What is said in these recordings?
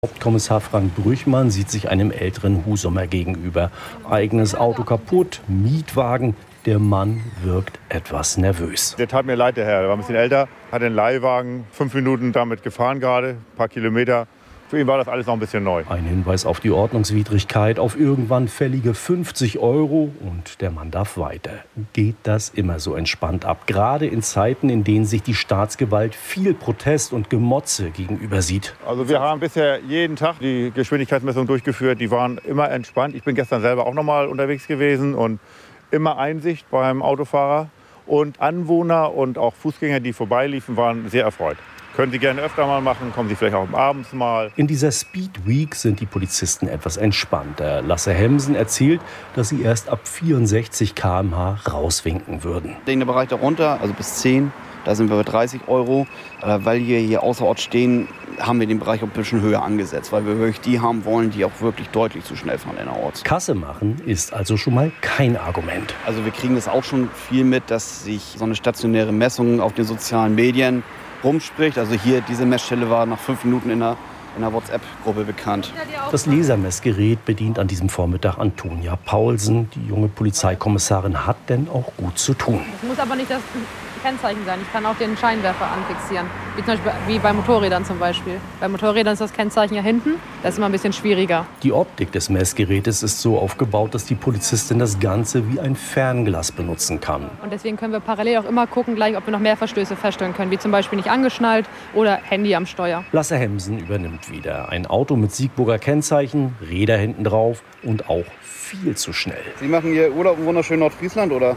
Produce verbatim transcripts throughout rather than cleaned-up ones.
Hauptkommissar Frank Brüchmann sieht sich einem älteren Husumer gegenüber. Eigenes Auto kaputt, Mietwagen. Der Mann wirkt etwas nervös. Der tat mir leid, der Herr. Er war ein bisschen älter, hat einen Leihwagen, fünf Minuten damit gefahren gerade, ein paar Kilometer. Für ihn war das alles noch ein bisschen neu. Ein Hinweis auf die Ordnungswidrigkeit, auf irgendwann fällige fünfzig Euro und der Mann darf weiter. Geht das immer so entspannt ab? Gerade in Zeiten, in denen sich die Staatsgewalt viel Protest und Gemotze gegenüber sieht. Also wir haben bisher jeden Tag die Geschwindigkeitsmessung durchgeführt. Die waren immer entspannt. Ich bin gestern selber auch noch mal unterwegs gewesen und immer Einsicht beim Autofahrer. Und Anwohner und auch Fußgänger, die vorbeiliefen, waren sehr erfreut. Können Sie gerne öfter mal machen, kommen Sie vielleicht auch abends mal. In dieser Speed Week sind die Polizisten etwas entspannter. Lasse Hemsen erzählt, dass sie erst ab vierundsechzig Kilometer pro Stunde rauswinken würden. Den Bereich darunter, also bis zehn, da sind wir bei dreißig Euro. Weil wir hier außerorts stehen, haben wir den Bereich auch ein bisschen höher angesetzt, weil wir wirklich die haben wollen, die auch wirklich deutlich zu schnell fahren innerorts. Kasse machen ist also schon mal kein Argument. Also wir kriegen das auch schon viel mit, dass sich so eine stationäre Messung auf den sozialen Medien rumspricht. Also hier, diese Messstelle war nach fünf Minuten in einer, in einer WhatsApp-Gruppe bekannt. Das Lasermessgerät bedient an diesem Vormittag Antonia Paulsen. Die junge Polizeikommissarin hat denn auch gut zu tun. Es muss aber nicht das Kennzeichen sein. Ich kann auch den Scheinwerfer anfixieren. Wie, zum Beispiel, wie bei Motorrädern zum Beispiel. Bei Motorrädern ist das Kennzeichen ja hinten. Das ist immer ein bisschen schwieriger. Die Optik des Messgerätes ist so aufgebaut, dass die Polizistin das Ganze wie ein Fernglas benutzen kann. Und deswegen können wir parallel auch immer gucken, gleich, ob wir noch mehr Verstöße feststellen können. Wie zum Beispiel nicht angeschnallt oder Handy am Steuer. Lasse Hemsen übernimmt wieder. Ein Auto mit Siegburger Kennzeichen, Räder hinten drauf und auch viel zu schnell. Sie machen hier Urlaub im wunderschönen Nordfriesland, oder?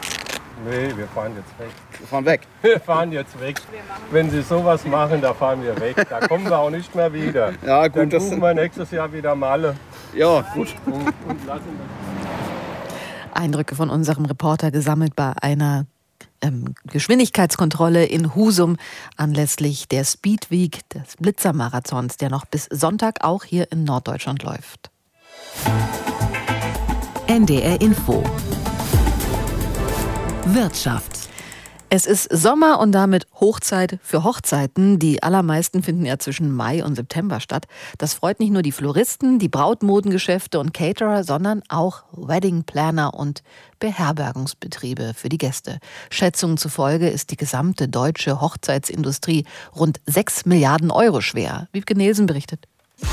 Nee, wir fahren jetzt weg. Wir fahren weg? Wir fahren jetzt weg. Wenn Sie sowas machen, da fahren wir weg. Da kommen wir auch nicht mehr wieder. Ja, gut. Dann Das buchen wir nächstes Jahr wieder Malle. Ja, gut. Und, und lassen Eindrücke von unserem Reporter gesammelt bei einer ähm, Geschwindigkeitskontrolle in Husum anlässlich der Speed Week des Blitzermarathons, der noch bis Sonntag auch hier in Norddeutschland läuft. N D R Info Wirtschaft. Es ist Sommer und damit Hochzeit für Hochzeiten. Die allermeisten finden ja zwischen Mai und September statt. Das freut nicht nur die Floristen, die Brautmodengeschäfte und Caterer, sondern auch Wedding-Planer und Beherbergungsbetriebe für die Gäste. Schätzungen zufolge ist die gesamte deutsche Hochzeitsindustrie rund sechs Milliarden Euro schwer. Wiebke Nielsen berichtet.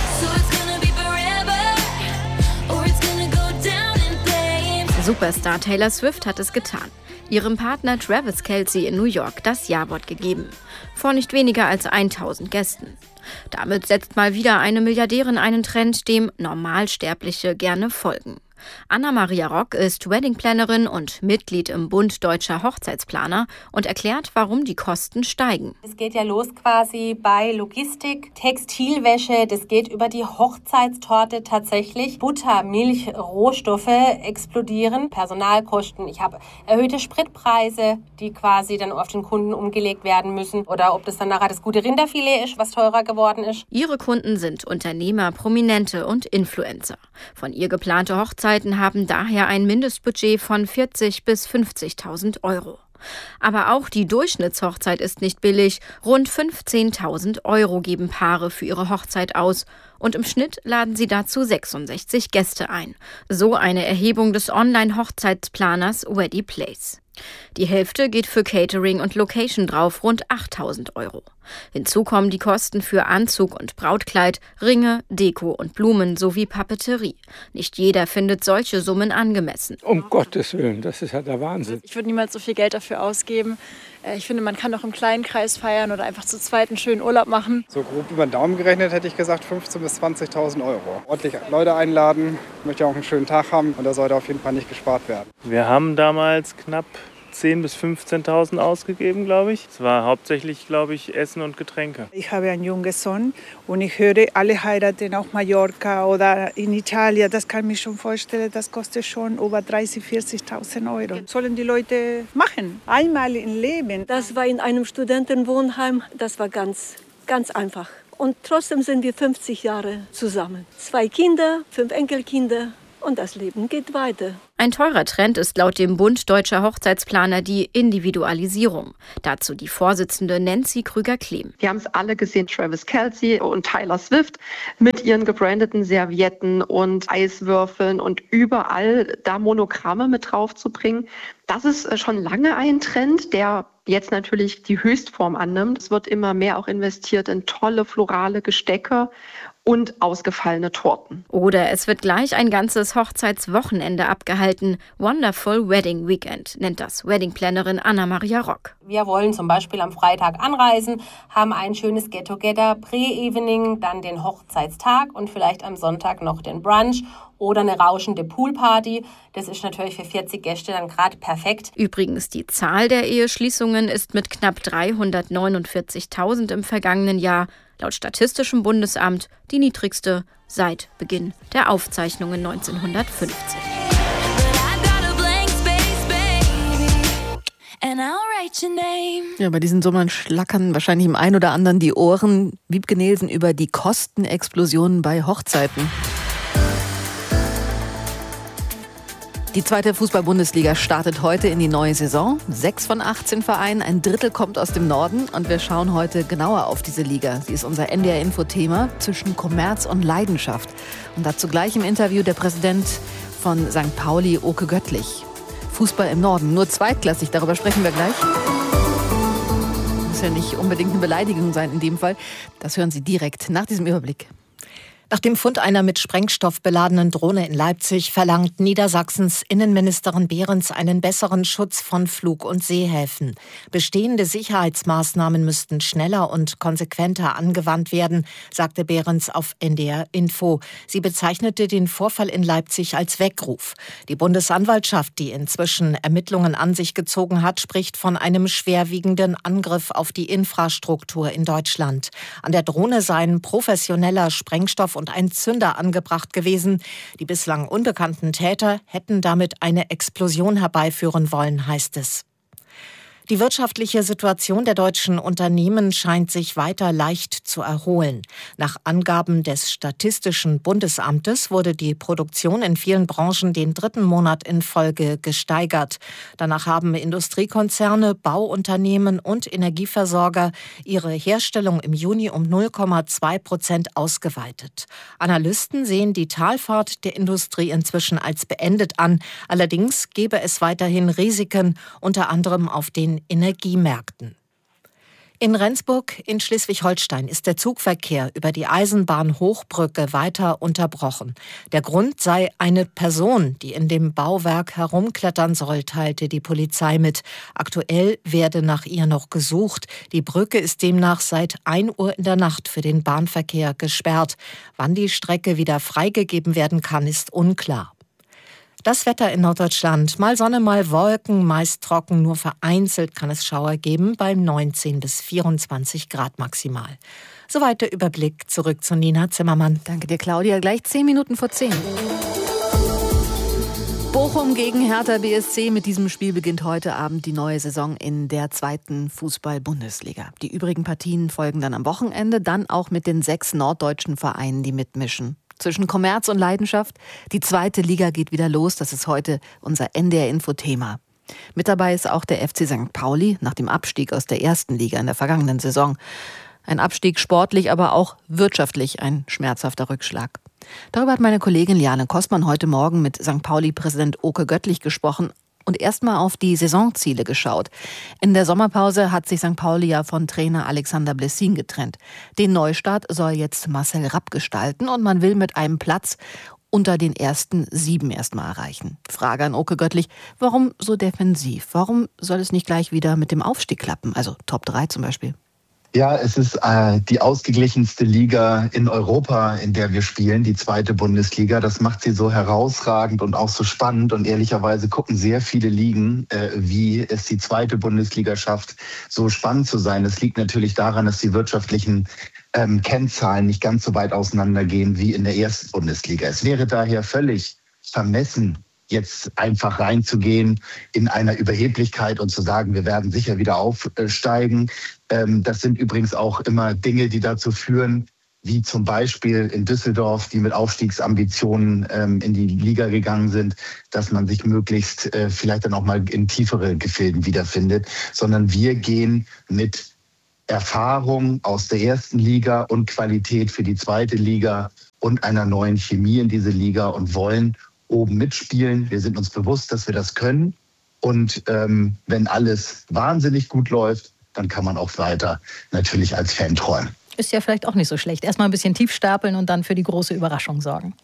Superstar Taylor Swift hat es getan. Ihrem Partner Travis Kelce in New York das Ja-Wort gegeben. Vor nicht weniger als tausend Gästen. Damit setzt mal wieder eine Milliardärin einen Trend, dem Normalsterbliche gerne folgen. Anna-Maria Rock ist Weddingplanerin und Mitglied im Bund Deutscher Hochzeitsplaner und erklärt, warum die Kosten steigen. Es geht ja los quasi bei Logistik, Textilwäsche, das geht über die Hochzeitstorte tatsächlich. Butter, Milch, Rohstoffe explodieren, Personalkosten. Ich habe erhöhte Spritpreise, die quasi dann auf den Kunden umgelegt werden müssen. Oder ob das dann nachher das gute Rinderfilet ist, was teurer geworden ist. Ihre Kunden sind Unternehmer, Prominente und Influencer. Von ihr geplante Hochzeit haben daher ein Mindestbudget von vierzigtausend bis fünfzigtausend Euro. Aber auch die Durchschnittshochzeit ist nicht billig. Rund fünfzehntausend Euro geben Paare für ihre Hochzeit aus. Und im Schnitt laden sie dazu sechsundsechzig Gäste ein. So eine Erhebung des Online-Hochzeitsplaners Weddyplace. Die Hälfte geht für Catering und Location drauf, rund achttausend Euro. Hinzu kommen die Kosten für Anzug und Brautkleid, Ringe, Deko und Blumen sowie Papeterie. Nicht jeder findet solche Summen angemessen. Um Gottes Willen, das ist ja der Wahnsinn. Ich würde niemals so viel Geld dafür ausgeben. Ich finde, man kann auch im kleinen Kreis feiern oder einfach zu zweit einen schönen Urlaub machen. So grob über den Daumen gerechnet hätte ich gesagt fünfzehntausend bis zwanzigtausend Euro. Ordentlich Leute einladen, ich möchte auch einen schönen Tag haben und da sollte auf jeden Fall nicht gespart werden. Wir haben damals knapp zehntausend bis fünfzehntausend ausgegeben, glaube ich. Es war hauptsächlich, glaube ich, Essen und Getränke. Ich habe einen jungen Sohn und ich höre, alle heiraten auf Mallorca oder in Italien. Das kann ich mir schon vorstellen, das kostet schon über dreißigtausend, vierzigtausend Euro. Sollen die Leute machen, einmal im Leben. Das war in einem Studentenwohnheim, das war ganz, ganz einfach. Und trotzdem sind wir fünfzig Jahre zusammen. Zwei Kinder, fünf Enkelkinder. und das Leben geht weiter. Ein teurer Trend ist laut dem Bund Deutscher Hochzeitsplaner die Individualisierung. Dazu die Vorsitzende Nancy Krüger-Klehm. Wir haben es alle gesehen, Travis Kelce und Taylor Swift mit ihren gebrandeten Servietten und Eiswürfeln und überall da Monogramme mit drauf zu bringen. Das ist schon lange ein Trend, der jetzt natürlich die Höchstform annimmt. Es wird immer mehr auch investiert in tolle florale Gestecke und ausgefallene Torten. Oder es wird gleich ein ganzes Hochzeitswochenende abgehalten. Wonderful Wedding Weekend nennt das Weddingplanerin Anna-Maria Rock. Wir wollen zum Beispiel am Freitag anreisen, haben ein schönes Get-Together, Pre-Evening, dann den Hochzeitstag und vielleicht am Sonntag noch den Brunch oder eine rauschende Poolparty. Das ist natürlich für vierzig Gäste dann gerade perfekt. Übrigens, die Zahl der Eheschließungen ist mit knapp dreihundertneunundvierzigtausend im vergangenen Jahr laut Statistischem Bundesamt die niedrigste seit Beginn der Aufzeichnungen neunzehnhundertfünfzig. Ja, bei diesen Sommern schlackern wahrscheinlich im einen oder anderen die Ohren. Wiebke Nielsen über die Kostenexplosionen bei Hochzeiten. Die zweite Fußball-Bundesliga startet heute in die neue Saison. Sechs von achtzehn Vereinen, ein Drittel kommt aus dem Norden. Und wir schauen heute genauer auf diese Liga. Sie ist unser N D R-Info-Thema zwischen Kommerz und Leidenschaft. Und dazu gleich im Interview der Präsident von Sankt Pauli, Oke Göttlich. Fußball im Norden, nur zweitklassig, darüber sprechen wir gleich. Muss ja nicht unbedingt eine Beleidigung sein in dem Fall. Das hören Sie direkt nach diesem Überblick. Nach dem Fund einer mit Sprengstoff beladenen Drohne in Leipzig verlangt Niedersachsens Innenministerin Behrens einen besseren Schutz von Flug- und Seehäfen. Bestehende Sicherheitsmaßnahmen müssten schneller und konsequenter angewandt werden, sagte Behrens auf N D R Info. Sie bezeichnete den Vorfall in Leipzig als Weckruf. Die Bundesanwaltschaft, die inzwischen Ermittlungen an sich gezogen hat, spricht von einem schwerwiegenden Angriff auf die Infrastruktur in Deutschland. An der Drohne seien professioneller Sprengstoff und ein Zünder angebracht gewesen. Die bislang unbekannten Täter hätten damit eine Explosion herbeiführen wollen, heißt es. Die wirtschaftliche Situation der deutschen Unternehmen scheint sich weiter leicht zu erholen. Nach Angaben des Statistischen Bundesamtes wurde die Produktion in vielen Branchen den dritten Monat in Folge gesteigert. Danach haben Industriekonzerne, Bauunternehmen und Energieversorger ihre Herstellung im Juni um null Komma zwei Prozent ausgeweitet. Analysten sehen die Talfahrt der Industrie inzwischen als beendet an. Allerdings gebe es weiterhin Risiken, unter anderem auf den Energiemärkten. In Rendsburg in Schleswig-Holstein ist der Zugverkehr über die Eisenbahnhochbrücke weiter unterbrochen. Der Grund sei eine Person, die in dem Bauwerk herumklettern soll, teilte die Polizei mit. Aktuell werde nach ihr noch gesucht. Die Brücke ist demnach seit ein Uhr in der Nacht für den Bahnverkehr gesperrt. Wann die Strecke wieder freigegeben werden kann, ist unklar. Das Wetter in Norddeutschland. Mal Sonne, mal Wolken, meist trocken. Nur vereinzelt kann es Schauer geben bei neunzehn bis vierundzwanzig Grad maximal. Soweit der Überblick. Zurück zu Nina Zimmermann. Danke dir, Claudia. Gleich zehn Minuten vor zehn. Bochum gegen Hertha B S C. Mit diesem Spiel beginnt heute Abend die neue Saison in der zweiten Fußball-Bundesliga. Die übrigen Partien folgen dann am Wochenende, dann auch mit den sechs norddeutschen Vereinen, die mitmischen. Zwischen Kommerz und Leidenschaft. Die zweite Liga geht wieder los. Das ist heute unser N D R-Info-Thema. Mit dabei ist auch der F C Sankt Pauli nach dem Abstieg aus der ersten Liga in der vergangenen Saison. Ein Abstieg sportlich, aber auch wirtschaftlich ein schmerzhafter Rückschlag. Darüber hat meine Kollegin Liane Kostmann heute Morgen mit Sankt Pauli-Präsident Oke Göttlich gesprochen und erstmal auf die Saisonziele geschaut. In der Sommerpause hat sich Sankt Pauli ja von Trainer Alexander Blessin getrennt. Den Neustart soll jetzt Marcel Rapp gestalten und man will mit einem Platz unter den ersten sieben erstmal erreichen. Frage an Oke Göttlich, warum so defensiv? Warum soll es nicht gleich wieder mit dem Aufstieg klappen? Also Top drei zum Beispiel. Ja, es ist äh, die ausgeglichenste Liga in Europa, in der wir spielen, die zweite Bundesliga. Das macht sie so herausragend und auch so spannend. Und ehrlicherweise gucken sehr viele Ligen, äh, wie es die zweite Bundesliga schafft, so spannend zu sein. Das liegt natürlich daran, dass die wirtschaftlichen ähm, Kennzahlen nicht ganz so weit auseinandergehen wie in der ersten Bundesliga. Es wäre daher völlig vermessen, jetzt einfach reinzugehen in einer Überheblichkeit und zu sagen, wir werden sicher wieder aufsteigen. Das sind übrigens auch immer Dinge, die dazu führen, wie zum Beispiel in Düsseldorf, die mit Aufstiegsambitionen ähm, in die Liga gegangen sind, dass man sich möglichst äh, vielleicht dann auch mal in tiefere Gefilden wiederfindet, sondern wir gehen mit Erfahrung aus der ersten Liga und Qualität für die zweite Liga und einer neuen Chemie in diese Liga und wollen oben mitspielen. Wir sind uns bewusst, dass wir das können. Und ähm, wenn alles wahnsinnig gut läuft, dann kann man auch weiter natürlich als Fan träumen. Ist ja vielleicht auch nicht so schlecht. Erstmal ein bisschen tief stapeln und dann für die große Überraschung sorgen.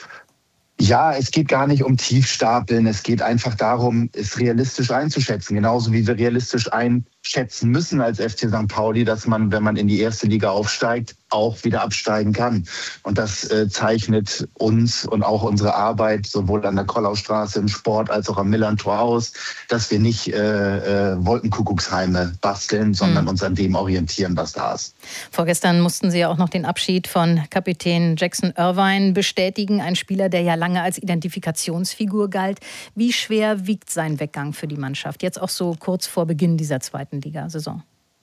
Ja, es geht gar nicht um Tiefstapeln. Es geht einfach darum, es realistisch einzuschätzen. Genauso wie wir realistisch einschätzen müssen als F C Sankt Pauli, dass man, wenn man in die erste Liga aufsteigt, auch wieder absteigen kann. Und das äh, zeichnet uns und auch unsere Arbeit sowohl an der Kollaustraße im Sport als auch am Millantor aus, dass wir nicht äh, äh, Wolkenkuckucksheime basteln, sondern mhm. uns an dem orientieren, was da ist. Vorgestern mussten Sie ja auch noch den Abschied von Kapitän Jackson Irvine bestätigen, ein Spieler, der ja lange als Identifikationsfigur galt. Wie schwer wiegt sein Weggang für die Mannschaft, jetzt auch so kurz vor Beginn dieser zweiten Liga-Saison?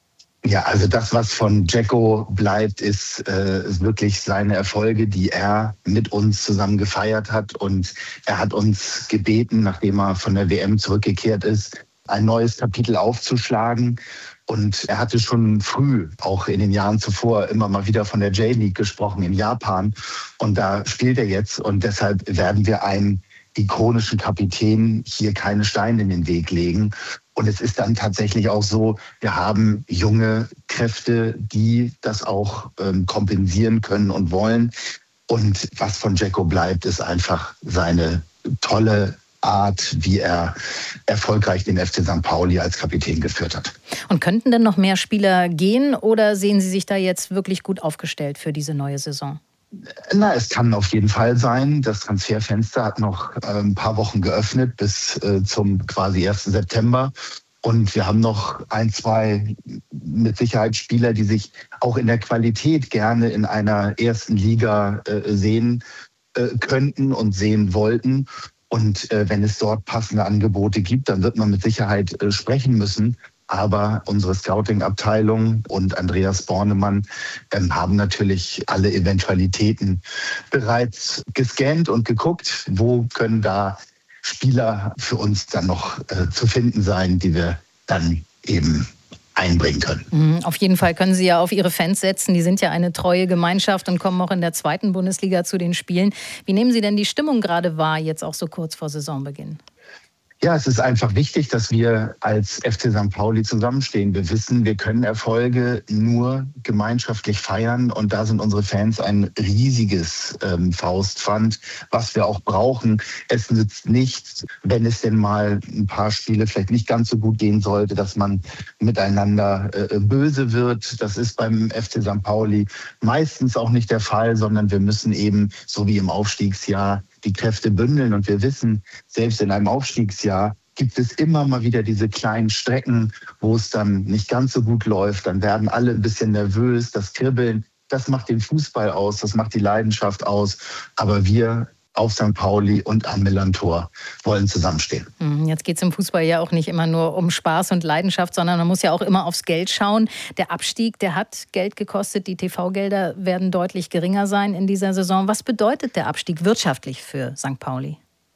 Ja, also das, was von Jacko bleibt, ist, äh, ist wirklich seine Erfolge, die er mit uns zusammen gefeiert hat. Und er hat uns gebeten, nachdem er von der W M zurückgekehrt ist, ein neues Kapitel aufzuschlagen. Und er hatte schon früh, auch in den Jahren zuvor, immer mal wieder von der J-League gesprochen in Japan. Und da spielt er jetzt. Und deshalb werden wir einem ikonischen Kapitän hier keine Steine in den Weg legen. Und es ist dann tatsächlich auch so, wir haben junge Kräfte, die das auch ähm, kompensieren können und wollen. Und was von Jacko bleibt, ist einfach seine tolle Art, wie er erfolgreich den F C Sankt Pauli als Kapitän geführt hat. Und könnten denn noch mehr Spieler gehen oder sehen Sie sich da jetzt wirklich gut aufgestellt für diese neue Saison? Na, es kann auf jeden Fall sein. Das Transferfenster hat noch äh, ein paar Wochen geöffnet bis äh, zum quasi ersten September. Und wir haben noch ein, zwei mit Sicherheit Spieler, die sich auch in der Qualität gerne in einer ersten Liga äh, sehen äh, könnten und sehen wollten. Und äh, wenn es dort passende Angebote gibt, dann wird man mit Sicherheit äh, sprechen müssen. Aber unsere Scouting-Abteilung und Andreas Bornemann ähm, haben natürlich alle Eventualitäten bereits gescannt und geguckt, wo können da Spieler für uns dann noch äh, zu finden sein, die wir dann eben einbringen können. Auf jeden Fall können Sie ja auf Ihre Fans setzen. Die sind ja eine treue Gemeinschaft und kommen auch in der zweiten Bundesliga zu den Spielen. Wie nehmen Sie denn die Stimmung gerade wahr, jetzt auch so kurz vor Saisonbeginn? Ja, es ist einfach wichtig, dass wir als F C Sankt Pauli zusammenstehen. Wir wissen, wir können Erfolge nur gemeinschaftlich feiern und da sind unsere Fans ein riesiges ähm, Faustpfand, was wir auch brauchen. Es nützt nichts, wenn es denn mal ein paar Spiele vielleicht nicht ganz so gut gehen sollte, dass man miteinander äh, böse wird. Das ist beim F C Sankt Pauli meistens auch nicht der Fall, sondern wir müssen eben, so wie im Aufstiegsjahr, die Kräfte bündeln. Und wir wissen, selbst in einem Aufstiegsjahr gibt es immer mal wieder diese kleinen Strecken, wo es dann nicht ganz so gut läuft. Dann werden alle ein bisschen nervös, das Kribbeln, das macht den Fußball aus, das macht die Leidenschaft aus. Aber wir auf Sankt Pauli und am Millantor wollen zusammenstehen. Jetzt geht es im Fußball ja auch nicht immer nur um Spaß und Leidenschaft, sondern man muss ja auch immer aufs Geld schauen. Der Abstieg, der hat Geld gekostet. Die T V-Gelder werden deutlich geringer sein in dieser Saison. Was bedeutet der Abstieg wirtschaftlich für Sankt Pauli?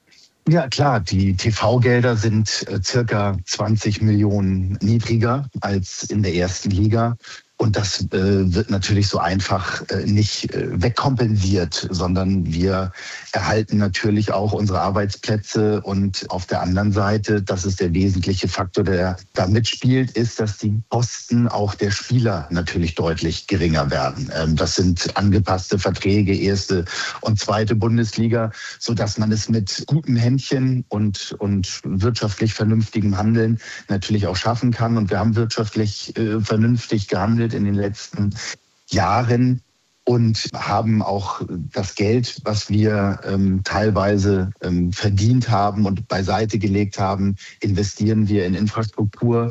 Ja klar, die T V-Gelder sind äh, circa zwanzig Millionen niedriger als in der ersten Liga. Und das äh, wird natürlich so einfach äh, nicht äh, wegkompensiert, sondern wir erhalten natürlich auch unsere Arbeitsplätze. Und auf der anderen Seite, das ist der wesentliche Faktor, der da mitspielt, ist, dass die Kosten auch der Spieler natürlich deutlich geringer werden. Ähm, das sind angepasste Verträge, erste und zweite Bundesliga, sodass man es mit gutem Händchen und, und wirtschaftlich vernünftigem Handeln natürlich auch schaffen kann. Und wir haben wirtschaftlich äh, vernünftig gehandelt in den letzten Jahren und haben auch das Geld, was wir ähm, teilweise ähm, verdient haben und beiseite gelegt haben, investieren wir in Infrastruktur,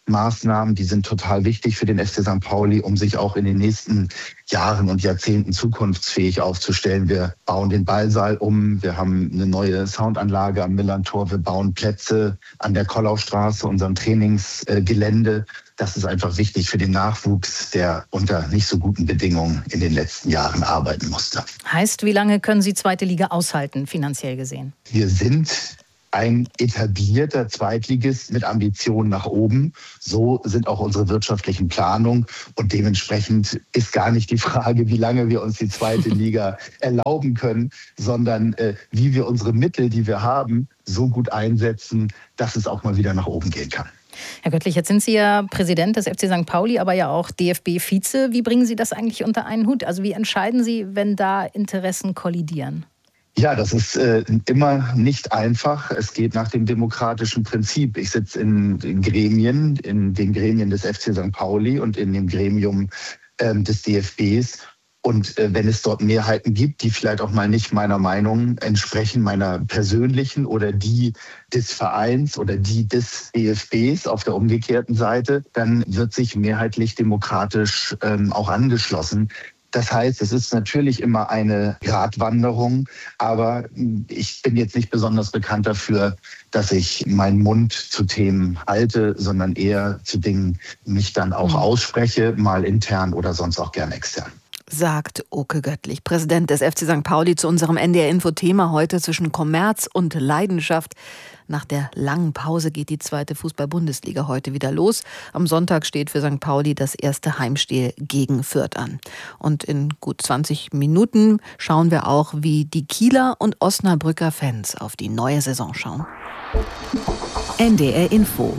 Maßnahmen, die sind total wichtig für den F C Sankt Pauli, um sich auch in den nächsten Jahren und Jahrzehnten zukunftsfähig aufzustellen. Wir bauen den Ballsaal um, wir haben eine neue Soundanlage am Millerntor, wir bauen Plätze an der Kollaustraße, unserem Trainingsgelände. Das ist einfach wichtig für den Nachwuchs, der unter nicht so guten Bedingungen in den letzten Jahren arbeiten musste. Heißt, wie lange können Sie zweite Liga aushalten, finanziell gesehen? Wir sind ein etablierter Zweitligist mit Ambitionen nach oben. So sind auch unsere wirtschaftlichen Planungen. Und dementsprechend ist gar nicht die Frage, wie lange wir uns die zweite Liga erlauben können, sondern äh, wie wir unsere Mittel, die wir haben, so gut einsetzen, dass es auch mal wieder nach oben gehen kann. Herr Göttlich, jetzt sind Sie ja Präsident des F C Sankt Pauli, aber ja auch D F B-Vize. Wie bringen Sie das eigentlich unter einen Hut? Also wie entscheiden Sie, wenn da Interessen kollidieren? Ja, das ist äh, immer nicht einfach. Es geht nach dem demokratischen Prinzip. Ich sitze in, in Gremien, in den Gremien des F C Sankt Pauli und in dem Gremium ähm, des D F Bs. Und äh, wenn es dort Mehrheiten gibt, die vielleicht auch mal nicht meiner Meinung entsprechen, meiner persönlichen oder die des Vereins oder die des D F Bs auf der umgekehrten Seite, dann wird sich mehrheitlich demokratisch ähm, auch angeschlossen. Das heißt, es ist natürlich immer eine Gratwanderung, aber ich bin jetzt nicht besonders bekannt dafür, dass ich meinen Mund zu Themen halte, sondern eher zu Dingen mich dann auch ausspreche, mal intern oder sonst auch gern extern. Sagt Oke Göttlich, Präsident des F C Sankt Pauli, zu unserem N D R-Info-Thema heute zwischen Kommerz und Leidenschaft. Nach der langen Pause geht die zweite Fußball-Bundesliga heute wieder los. Am Sonntag steht für Sankt Pauli das erste Heimspiel gegen Fürth an. Und in gut zwanzig Minuten schauen wir auch, wie die Kieler und Osnabrücker Fans auf die neue Saison schauen. N D R-Info.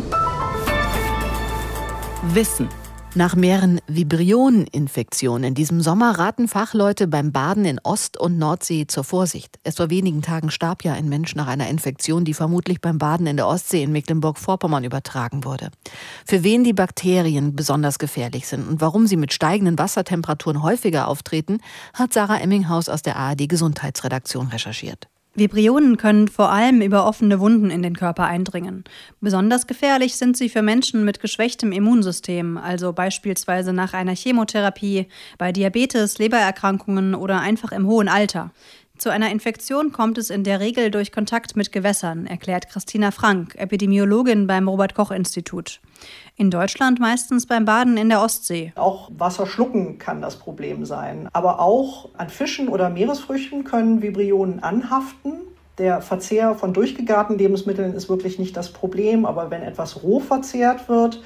Wissen. Nach mehreren Vibrioneninfektionen in diesem Sommer raten Fachleute beim Baden in Ost- und Nordsee zur Vorsicht. Erst vor wenigen Tagen starb ja ein Mensch nach einer Infektion, die vermutlich beim Baden in der Ostsee in Mecklenburg-Vorpommern übertragen wurde. Für wen die Bakterien besonders gefährlich sind und warum sie mit steigenden Wassertemperaturen häufiger auftreten, hat Sarah Emminghaus aus der A R D-Gesundheitsredaktion recherchiert. Vibrionen können vor allem über offene Wunden in den Körper eindringen. Besonders gefährlich sind sie für Menschen mit geschwächtem Immunsystem, also beispielsweise nach einer Chemotherapie, bei Diabetes, Lebererkrankungen oder einfach im hohen Alter. Zu einer Infektion kommt es in der Regel durch Kontakt mit Gewässern, erklärt Christina Frank, Epidemiologin beim Robert-Koch-Institut. In Deutschland meistens beim Baden in der Ostsee. Auch Wasser schlucken kann das Problem sein. Aber auch an Fischen oder Meeresfrüchten können Vibrionen anhaften. Der Verzehr von durchgegarten Lebensmitteln ist wirklich nicht das Problem, aber wenn etwas roh verzehrt wird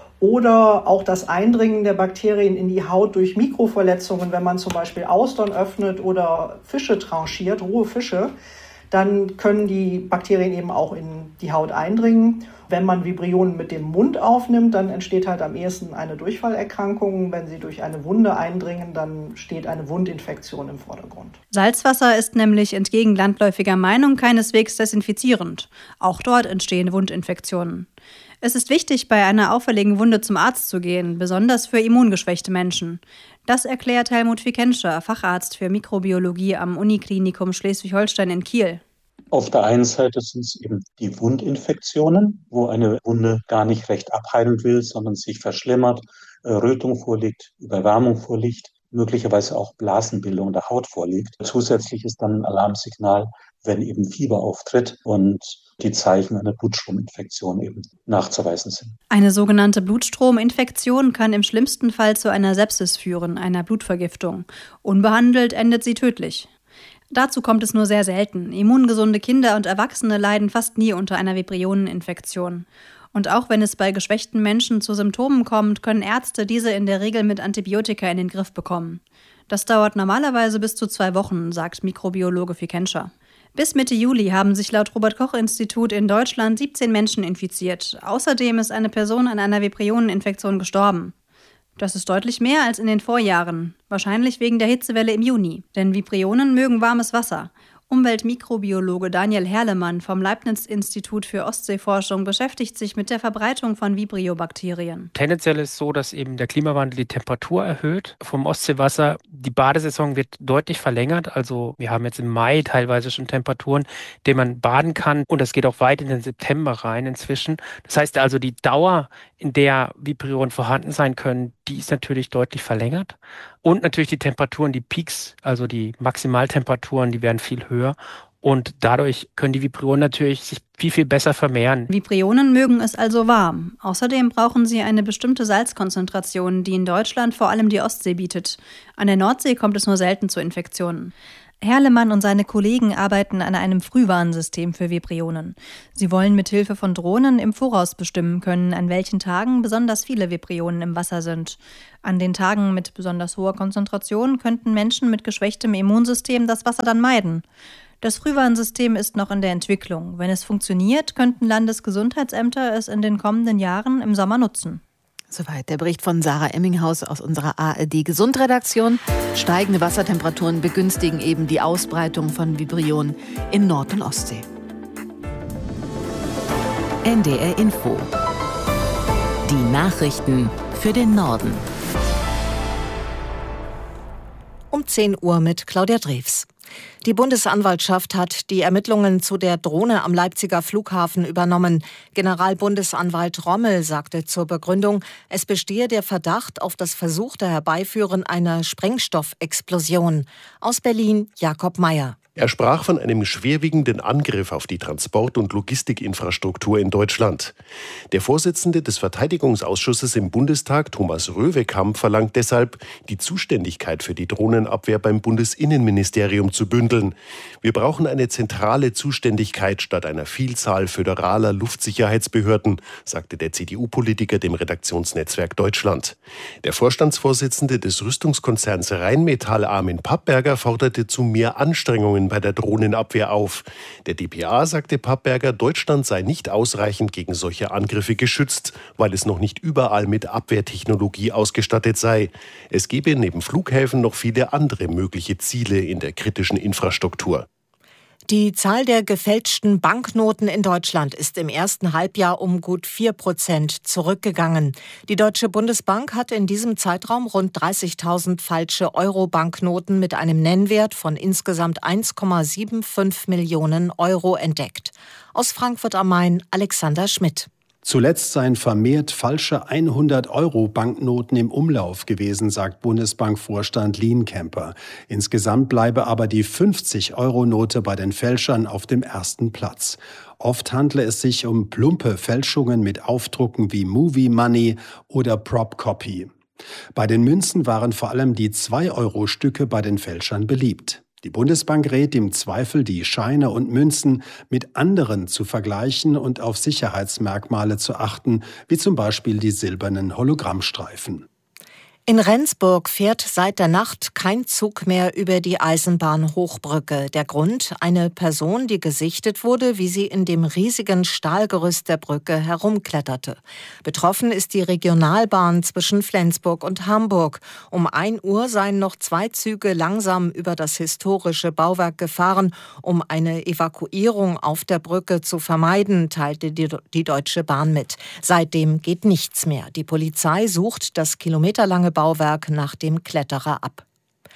oder auch das Eindringen der Bakterien in die Haut durch Mikroverletzungen, wenn man zum Beispiel Austern öffnet oder Fische tranchiert, rohe Fische, dann können die Bakterien eben auch in die Haut eindringen. Wenn man Vibrionen mit dem Mund aufnimmt, dann entsteht halt am ehesten eine Durchfallerkrankung. Wenn sie durch eine Wunde eindringen, dann steht eine Wundinfektion im Vordergrund. Salzwasser ist nämlich entgegen landläufiger Meinung keineswegs desinfizierend. Auch dort entstehen Wundinfektionen. Es ist wichtig, bei einer auffälligen Wunde zum Arzt zu gehen, besonders für immungeschwächte Menschen. Das erklärt Helmut Fikenscher, Facharzt für Mikrobiologie am Uniklinikum Schleswig-Holstein in Kiel. Auf der einen Seite sind es eben die Wundinfektionen, wo eine Wunde gar nicht recht abheilen will, sondern sich verschlimmert, Rötung vorliegt, Überwärmung vorliegt, möglicherweise auch Blasenbildung der Haut vorliegt. Zusätzlich ist dann ein Alarmsignal, wenn eben Fieber auftritt und die Zeichen einer Blutstrominfektion eben nachzuweisen sind. Eine sogenannte Blutstrominfektion kann im schlimmsten Fall zu einer Sepsis führen, einer Blutvergiftung. Unbehandelt endet sie tödlich. Dazu kommt es nur sehr selten. Immungesunde Kinder und Erwachsene leiden fast nie unter einer Vibrioneninfektion. Und auch wenn es bei geschwächten Menschen zu Symptomen kommt, können Ärzte diese in der Regel mit Antibiotika in den Griff bekommen. Das dauert normalerweise bis zu zwei Wochen, sagt Mikrobiologe Fikenscher. Bis Mitte Juli haben sich laut Robert-Koch-Institut in Deutschland siebzehn Menschen infiziert. Außerdem ist eine Person an einer Vibrioneninfektion gestorben. Das ist deutlich mehr als in den Vorjahren, wahrscheinlich wegen der Hitzewelle im Juni. Denn Vibrionen mögen warmes Wasser. Umweltmikrobiologe Daniel Herlemann vom Leibniz-Institut für Ostseeforschung beschäftigt sich mit der Verbreitung von Vibrio-Bakterien. Tendenziell ist es so, dass eben der Klimawandel die Temperatur erhöht vom Ostseewasser. Die Badesaison wird deutlich verlängert. Also wir haben jetzt im Mai teilweise schon Temperaturen, in denen man baden kann. Und das geht auch weit in den September rein inzwischen. Das heißt also, die Dauer, in der Vibrionen vorhanden sein können, die ist natürlich deutlich verlängert. Und natürlich die Temperaturen, die Peaks, also die Maximaltemperaturen, die werden viel höher. Und dadurch können die Vibrionen natürlich sich viel, viel besser vermehren. Vibrionen mögen es also warm. Außerdem brauchen sie eine bestimmte Salzkonzentration, die in Deutschland vor allem die Ostsee bietet. An der Nordsee kommt es nur selten zu Infektionen. Herlemann und seine Kollegen arbeiten an einem Frühwarnsystem für Vibrionen. Sie wollen mit Hilfe von Drohnen im Voraus bestimmen können, an welchen Tagen besonders viele Vibrionen im Wasser sind. An den Tagen mit besonders hoher Konzentration könnten Menschen mit geschwächtem Immunsystem das Wasser dann meiden. Das Frühwarnsystem ist noch in der Entwicklung. Wenn es funktioniert, könnten Landesgesundheitsämter es in den kommenden Jahren im Sommer nutzen. Soweit der Bericht von Sarah Emminghaus aus unserer A R D-Gesundredaktion. Steigende Wassertemperaturen begünstigen eben die Ausbreitung von Vibrionen in Nord- und Ostsee. N D R Info. Die Nachrichten für den Norden. Um zehn Uhr mit Claudia Drews. Die Bundesanwaltschaft hat die Ermittlungen zu der Drohne am Leipziger Flughafen übernommen. Generalbundesanwalt Rommel sagte zur Begründung, es bestehe der Verdacht auf das versuchte Herbeiführen einer Sprengstoffexplosion. Aus Berlin Jakob Mayer. Er sprach von einem schwerwiegenden Angriff auf die Transport- und Logistikinfrastruktur in Deutschland. Der Vorsitzende des Verteidigungsausschusses im Bundestag, Thomas Röwekamp, verlangt deshalb, die Zuständigkeit für die Drohnenabwehr beim Bundesinnenministerium zu bündeln. Wir brauchen eine zentrale Zuständigkeit statt einer Vielzahl föderaler Luftsicherheitsbehörden, sagte der C D U-Politiker dem Redaktionsnetzwerk Deutschland. Der Vorstandsvorsitzende des Rüstungskonzerns Rheinmetall, Armin Pappberger, forderte zu mehr Anstrengungen bei der Drohnenabwehr auf. Der D P A sagte Pappberger, Deutschland sei nicht ausreichend gegen solche Angriffe geschützt, weil es noch nicht überall mit Abwehrtechnologie ausgestattet sei. Es gebe neben Flughäfen noch viele andere mögliche Ziele in der kritischen Infrastruktur. Die Zahl der gefälschten Banknoten in Deutschland ist im ersten Halbjahr um gut vier Prozent zurückgegangen. Die Deutsche Bundesbank hat in diesem Zeitraum rund dreißigtausend falsche Euro-Banknoten mit einem Nennwert von insgesamt eins Komma fünfundsiebzig Millionen Euro entdeckt. Aus Frankfurt am Main Alexander Schmidt. Zuletzt seien vermehrt falsche hundert-Euro-Banknoten im Umlauf gewesen, sagt Bundesbank-Vorstand Lienkemper. Insgesamt bleibe aber die fünfzig-Euro-Note bei den Fälschern auf dem ersten Platz. Oft handle es sich um plumpe Fälschungen mit Aufdrucken wie Movie Money oder Prop Copy. Bei den Münzen waren vor allem die zwei-Euro-Stücke bei den Fälschern beliebt. Die Bundesbank rät im Zweifel, die Scheine und Münzen mit anderen zu vergleichen und auf Sicherheitsmerkmale zu achten, wie zum Beispiel die silbernen Hologrammstreifen. In Rendsburg fährt seit der Nacht kein Zug mehr über die Eisenbahnhochbrücke. Der Grund: eine Person, die gesichtet wurde, wie sie in dem riesigen Stahlgerüst der Brücke herumkletterte. Betroffen ist die Regionalbahn zwischen Flensburg und Hamburg. Um ein Uhr seien noch zwei Züge langsam über das historische Bauwerk gefahren, um eine Evakuierung auf der Brücke zu vermeiden, teilte die, die Deutsche Bahn mit. Seitdem geht nichts mehr. Die Polizei sucht das kilometerlange Bauwerk nach dem Kletterer ab.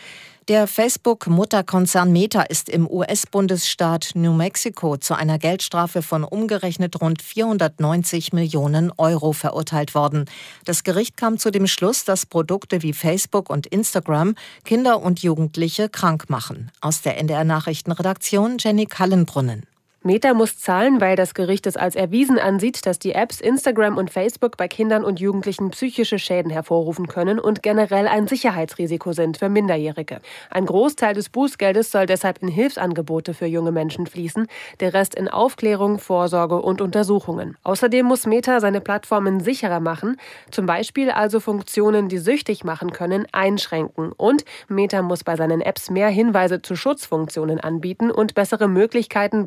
Der Facebook-Mutterkonzern Meta ist im U S-Bundesstaat New Mexico zu einer Geldstrafe von umgerechnet rund vierhundertneunzig Millionen Euro verurteilt worden. Das Gericht kam zu dem Schluss, dass Produkte wie Facebook und Instagram Kinder und Jugendliche krank machen. Aus der N D R-Nachrichtenredaktion Jenny Kallenbrunnen. Meta muss zahlen, weil das Gericht es als erwiesen ansieht, dass die Apps Instagram und Facebook bei Kindern und Jugendlichen psychische Schäden hervorrufen können und generell ein Sicherheitsrisiko sind für Minderjährige. Ein Großteil des Bußgeldes soll deshalb in Hilfsangebote für junge Menschen fließen, der Rest in Aufklärung, Vorsorge und Untersuchungen. Außerdem muss Meta seine Plattformen sicherer machen, zum Beispiel also Funktionen, die süchtig machen können, einschränken. Und Meta muss bei seinen Apps mehr Hinweise zu Schutzfunktionen anbieten und bessere Möglichkeiten, problematische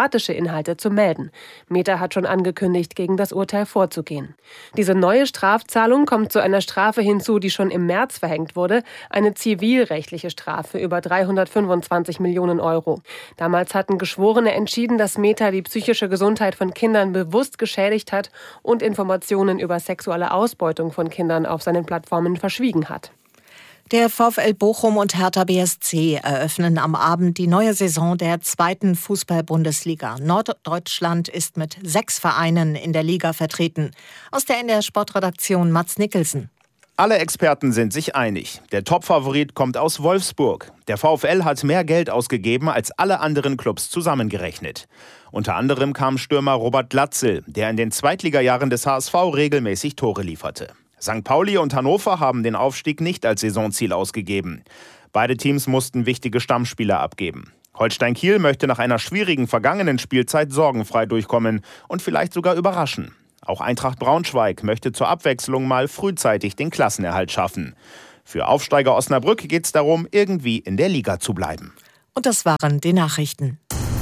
pornografische Inhalte zu melden. Meta hat schon angekündigt, gegen das Urteil vorzugehen. Diese neue Strafzahlung kommt zu einer Strafe hinzu, die schon im März verhängt wurde, eine zivilrechtliche Strafe über dreihundertfünfundzwanzig Millionen Euro. Damals hatten Geschworene entschieden, dass Meta die psychische Gesundheit von Kindern bewusst geschädigt hat und Informationen über sexuelle Ausbeutung von Kindern auf seinen Plattformen verschwiegen hat. Der VfL Bochum und Hertha B S C eröffnen am Abend die neue Saison der zweiten Fußball-Bundesliga. Norddeutschland ist mit sechs Vereinen in der Liga vertreten. Aus der N D R-Sportredaktion Mats Nicholson. Alle Experten sind sich einig. Der Topfavorit kommt aus Wolfsburg. Der VfL hat mehr Geld ausgegeben als alle anderen Clubs zusammengerechnet. Unter anderem kam Stürmer Robert Glatzel, der in den Zweitligajahren des H S V regelmäßig Tore lieferte. Sankt Pauli und Hannover haben den Aufstieg nicht als Saisonziel ausgegeben. Beide Teams mussten wichtige Stammspieler abgeben. Holstein Kiel möchte nach einer schwierigen vergangenen Spielzeit sorgenfrei durchkommen und vielleicht sogar überraschen. Auch Eintracht Braunschweig möchte zur Abwechslung mal frühzeitig den Klassenerhalt schaffen. Für Aufsteiger Osnabrück geht es darum, irgendwie in der Liga zu bleiben. Und das waren die Nachrichten.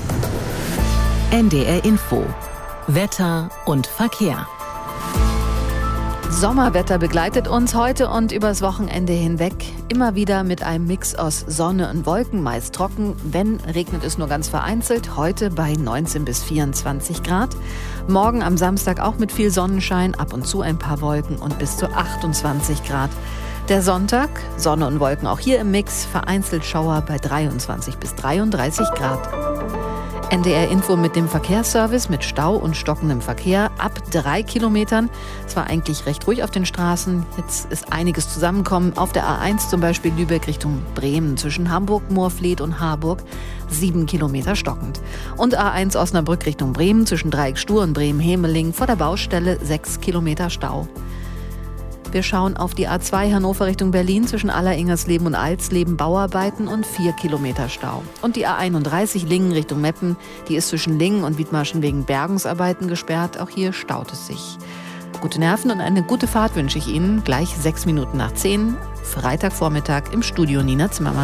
N D R Info. Wetter und Verkehr. Sommerwetter begleitet uns heute und übers Wochenende hinweg. Immer wieder mit einem Mix aus Sonne und Wolken, meist trocken. Wenn, regnet es nur ganz vereinzelt. Heute bei neunzehn bis vierundzwanzig Grad. Morgen am Samstag auch mit viel Sonnenschein, ab und zu ein paar Wolken und bis zu achtundzwanzig Grad. Der Sonntag, Sonne und Wolken auch hier im Mix. Vereinzelt Schauer bei dreiundzwanzig bis dreiunddreißig Grad. N D R Info mit dem Verkehrsservice mit Stau und stockendem Verkehr ab drei Kilometern. Es war eigentlich recht ruhig auf den Straßen. Jetzt ist einiges zusammengekommen. Auf der A eins zum Beispiel Lübeck Richtung Bremen zwischen Hamburg, Moorfleet und Harburg. Sieben Kilometer stockend. Und A eins Osnabrück Richtung Bremen zwischen Dreieckstuhr und Bremen-Hemeling vor der Baustelle sechs Kilometer Stau. Wir schauen auf die A zwei Hannover Richtung Berlin zwischen Aller-Ingersleben und Alsleben Bauarbeiten und vier Kilometer Stau. Und die A einunddreißig Lingen Richtung Meppen, die ist zwischen Lingen und Wiedmarschen wegen Bergungsarbeiten gesperrt. Auch hier staut es sich. Gute Nerven und eine gute Fahrt wünsche ich Ihnen. Gleich sechs Minuten nach zehn, Freitagvormittag im Studio Nina Zimmermann.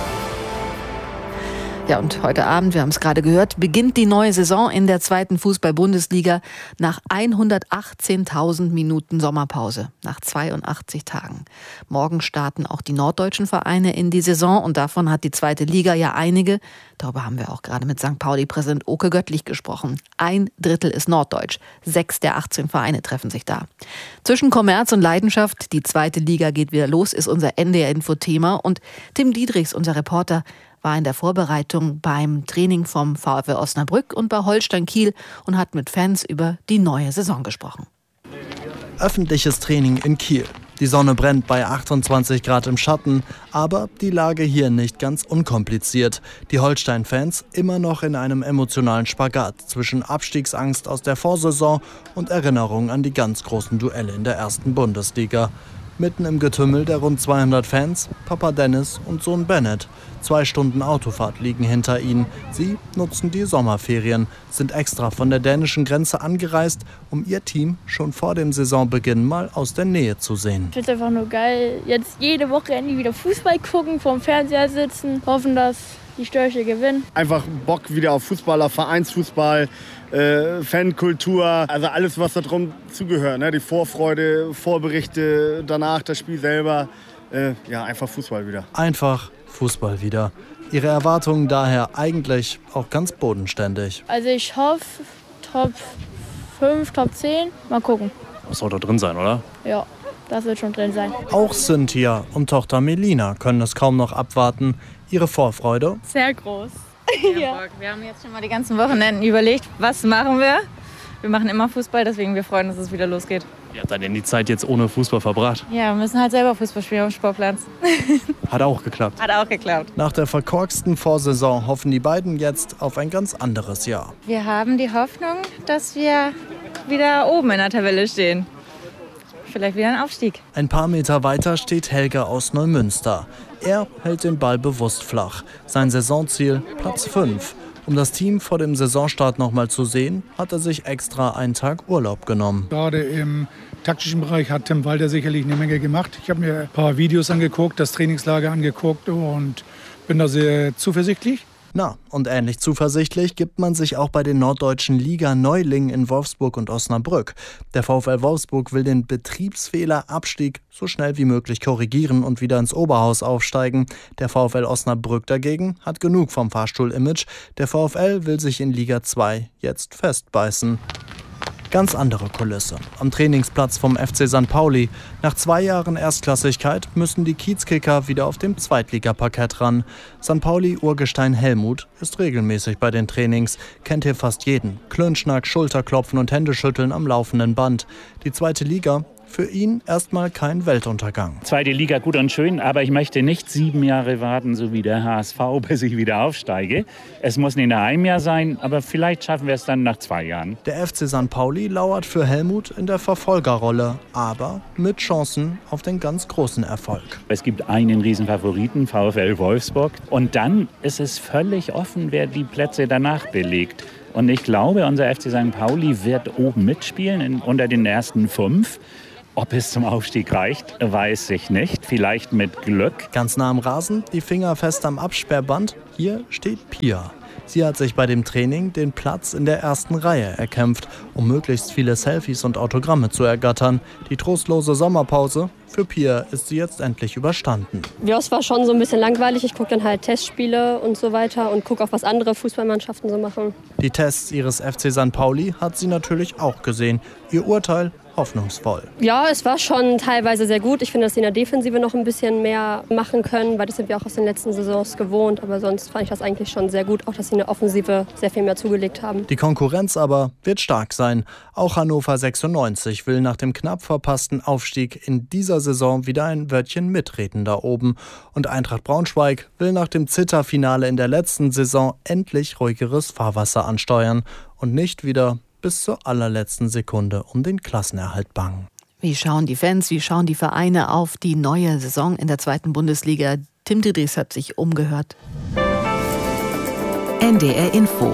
Ja, und heute Abend, wir haben es gerade gehört, beginnt die neue Saison in der zweiten Fußball-Bundesliga nach hundertachtzehntausend Minuten Sommerpause, nach zweiundachtzig Tagen. Morgen starten auch die norddeutschen Vereine in die Saison und davon hat die zweite Liga ja einige. Darüber haben wir auch gerade mit Sankt Pauli-Präsident Oke Göttlich gesprochen. Ein Drittel ist norddeutsch. Sechs der achtzehn Vereine treffen sich da. Zwischen Kommerz und Leidenschaft, die zweite Liga geht wieder los, ist unser N D R-Info-Thema. Und Tim Diedrichs, unser Reporter, war in der Vorbereitung beim Training vom VfL Osnabrück und bei Holstein Kiel und hat mit Fans über die neue Saison gesprochen. Öffentliches Training in Kiel. Die Sonne brennt bei achtundzwanzig Grad im Schatten, aber die Lage hier nicht ganz unkompliziert. Die Holstein-Fans immer noch in einem emotionalen Spagat zwischen Abstiegsangst aus der Vorsaison und Erinnerung an die ganz großen Duelle in der ersten Bundesliga. Mitten im Getümmel der rund zweihundert Fans, Papa Dennis und Sohn Bennett. Zwei Stunden Autofahrt liegen hinter ihnen. Sie nutzen die Sommerferien, sind extra von der dänischen Grenze angereist, um ihr Team schon vor dem Saisonbeginn mal aus der Nähe zu sehen. Ich finde es einfach nur geil, jetzt jede Woche endlich wieder Fußball gucken, vorm Fernseher sitzen, hoffen, dass die Störche gewinnen. Einfach Bock wieder auf Fußballer, Vereinsfußball, äh, Fankultur, also alles, was da drum zugehört. Ne? Die Vorfreude, Vorberichte, danach das Spiel selber. Äh, ja, einfach Fußball wieder. Einfach Fußball wieder. Ihre Erwartungen daher eigentlich auch ganz bodenständig. Also ich hoffe, Top fünf, Top zehn. Mal gucken. Das soll doch drin sein, oder? Ja, das wird schon drin sein. Auch Cynthia und Tochter Melina können es kaum noch abwarten. Ihre Vorfreude? Sehr groß. Ja. Wir haben jetzt schon mal die ganzen Wochenenden überlegt, was machen wir. Wir machen immer Fußball, deswegen wir freuen uns, dass es wieder losgeht. Wie habt ihr denn die Zeit jetzt ohne Fußball verbracht? Ja, wir müssen halt selber Fußball spielen auf dem Sportplatz. Hat auch geklappt. Hat auch geklappt. Nach der verkorksten Vorsaison hoffen die beiden jetzt auf ein ganz anderes Jahr. Wir haben die Hoffnung, dass wir wieder oben in der Tabelle stehen. Vielleicht wieder ein Aufstieg. Ein paar Meter weiter steht Helga aus Neumünster. Er hält den Ball bewusst flach. Sein Saisonziel Platz fünf. Um das Team vor dem Saisonstart noch mal zu sehen, hat er sich extra einen Tag Urlaub genommen. Gerade im taktischen Bereich hat Tim Walter sicherlich eine Menge gemacht. Ich habe mir ein paar Videos angeguckt, das Trainingslager angeguckt und bin da sehr zuversichtlich. Na, und ähnlich zuversichtlich gibt man sich auch bei den norddeutschen Liga-Neulingen in Wolfsburg und Osnabrück. Der VfL Wolfsburg will den Betriebsfehler-Abstieg so schnell wie möglich korrigieren und wieder ins Oberhaus aufsteigen. Der VfL Osnabrück dagegen hat genug vom Fahrstuhl-Image. Der VfL will sich in Liga zwei jetzt festbeißen. Ganz andere Kulisse. Am Trainingsplatz vom F C Sankt Pauli. Nach zwei Jahren Erstklassigkeit müssen die Kiezkicker wieder auf dem Zweitligaparkett ran. Sankt Pauli-Urgestein Helmut ist regelmäßig bei den Trainings. Kennt hier fast jeden. Klönschnack, Schulterklopfen und Händeschütteln am laufenden Band. Die zweite Liga? Für ihn erstmal kein Weltuntergang. Zweite Liga gut und schön, aber ich möchte nicht sieben Jahre warten, so wie der H S V, bis ich wieder aufsteige. Es muss nicht nach einem Jahr sein, aber vielleicht schaffen wir es dann nach zwei Jahren. Der F C Sankt Pauli lauert für Helmut in der Verfolgerrolle, aber mit Chancen auf den ganz großen Erfolg. Es gibt einen Riesenfavoriten, VfL Wolfsburg. Und dann ist es völlig offen, wer die Plätze danach belegt. Und ich glaube, unser F C Sankt Pauli wird oben mitspielen, in, unter den ersten fünf. Ob es zum Aufstieg reicht, weiß ich nicht. Vielleicht mit Glück. Ganz nah am Rasen, die Finger fest am Absperrband. Hier steht Pia. Sie hat sich bei dem Training den Platz in der ersten Reihe erkämpft, um möglichst viele Selfies und Autogramme zu ergattern. Die trostlose Sommerpause für Pia ist sie jetzt endlich überstanden. Ja, es war schon so ein bisschen langweilig. Ich gucke dann halt Testspiele und so weiter und gucke auch, was andere Fußballmannschaften so machen. Die Tests ihres F C Sankt Pauli hat sie natürlich auch gesehen. Ihr Urteil? Hoffnungsvoll. Ja, es war schon teilweise sehr gut. Ich finde, dass sie in der Defensive noch ein bisschen mehr machen können, weil das sind wir auch aus den letzten Saisons gewohnt. Aber sonst fand ich das eigentlich schon sehr gut, auch dass sie in der Offensive sehr viel mehr zugelegt haben. Die Konkurrenz aber wird stark sein. Auch Hannover sechsundneunzig will nach dem knapp verpassten Aufstieg in dieser Saison wieder ein Wörtchen mitreden da oben. Und Eintracht Braunschweig will nach dem Zitterfinale in der letzten Saison endlich ruhigeres Fahrwasser ansteuern und nicht wieder bis zur allerletzten Sekunde um den Klassenerhalt bangen. Wie schauen die Fans, wie schauen die Vereine auf die neue Saison in der zweiten Bundesliga? Tim Diedrichs hat sich umgehört. N D R Info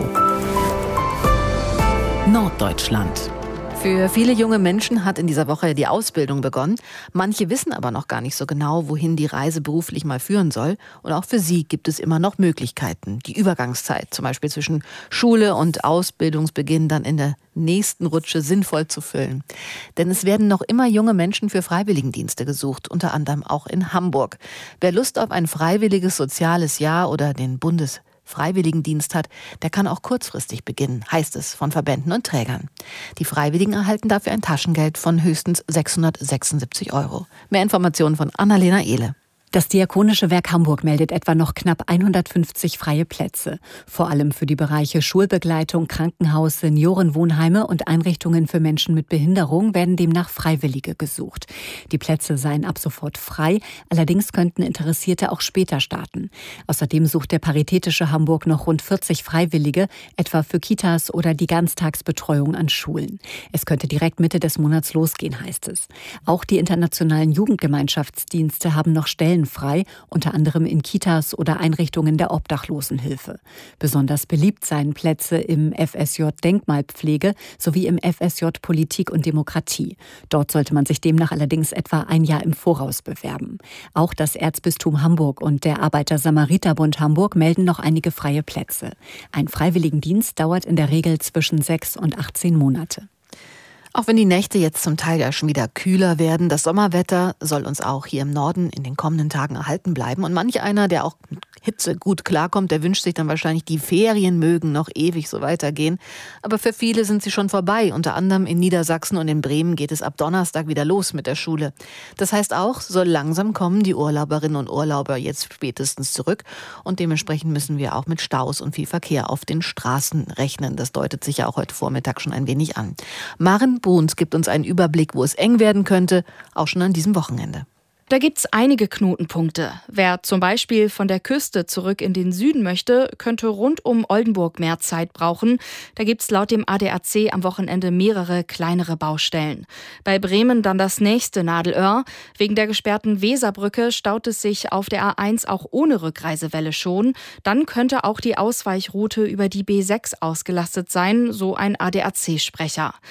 Norddeutschland. Für viele junge Menschen hat in dieser Woche die Ausbildung begonnen. Manche wissen aber noch gar nicht so genau, wohin die Reise beruflich mal führen soll. Und auch für sie gibt es immer noch Möglichkeiten. Die Übergangszeit, zum Beispiel zwischen Schule und Ausbildungsbeginn, dann in der nächsten Rutsche sinnvoll zu füllen. Denn es werden noch immer junge Menschen für Freiwilligendienste gesucht, unter anderem auch in Hamburg. Wer Lust auf ein freiwilliges soziales Jahr oder den Bundes Freiwilligendienst hat, der kann auch kurzfristig beginnen, heißt es von Verbänden und Trägern. Die Freiwilligen erhalten dafür ein Taschengeld von höchstens sechshundertsechsundsiebzig Euro. Mehr Informationen von Annalena Ehle. Das Diakonische Werk Hamburg meldet etwa noch knapp hundertfünfzig freie Plätze. Vor allem für die Bereiche Schulbegleitung, Krankenhaus, Seniorenwohnheime und Einrichtungen für Menschen mit Behinderung werden demnach Freiwillige gesucht. Die Plätze seien ab sofort frei, allerdings könnten Interessierte auch später starten. Außerdem sucht der Paritätische Hamburg noch rund vierzig Freiwillige, etwa für Kitas oder die Ganztagsbetreuung an Schulen. Es könnte direkt Mitte des Monats losgehen, heißt es. Auch die internationalen Jugendgemeinschaftsdienste haben noch Stellen frei, unter anderem in Kitas oder Einrichtungen der Obdachlosenhilfe. Besonders beliebt seien Plätze im F S J Denkmalpflege sowie im F S J Politik und Demokratie. Dort sollte man sich demnach allerdings etwa ein Jahr im Voraus bewerben. Auch das Erzbistum Hamburg und der Arbeiter-Samariter-Bund Hamburg melden noch einige freie Plätze. Ein Freiwilligendienst dauert in der Regel zwischen sechs und achtzehn Monate. Auch wenn die Nächte jetzt zum Teil ja schon wieder kühler werden, das Sommerwetter soll uns auch hier im Norden in den kommenden Tagen erhalten bleiben. Und manch einer, der auch mit Hitze gut klarkommt, der wünscht sich dann wahrscheinlich, die Ferien mögen noch ewig so weitergehen. Aber für viele sind sie schon vorbei. Unter anderem in Niedersachsen und in Bremen geht es ab Donnerstag wieder los mit der Schule. Das heißt auch, so langsam kommen die Urlauberinnen und Urlauber jetzt spätestens zurück. Und dementsprechend müssen wir auch mit Staus und viel Verkehr auf den Straßen rechnen. Das deutet sich ja auch heute Vormittag schon ein wenig an. Maren Bruns gibt uns einen Überblick, wo es eng werden könnte, auch schon an diesem Wochenende. Da gibt's einige Knotenpunkte. Wer zum Beispiel von der Küste zurück in den Süden möchte, könnte rund um Oldenburg mehr Zeit brauchen. Da gibt's laut dem A D A C am Wochenende mehrere kleinere Baustellen. Bei Bremen dann das nächste Nadelöhr. Wegen der gesperrten Weserbrücke staut es sich auf der A eins auch ohne Rückreisewelle schon. Dann könnte auch die Ausweichroute über die B sechs ausgelastet sein, so ein A D A C-Sprecher.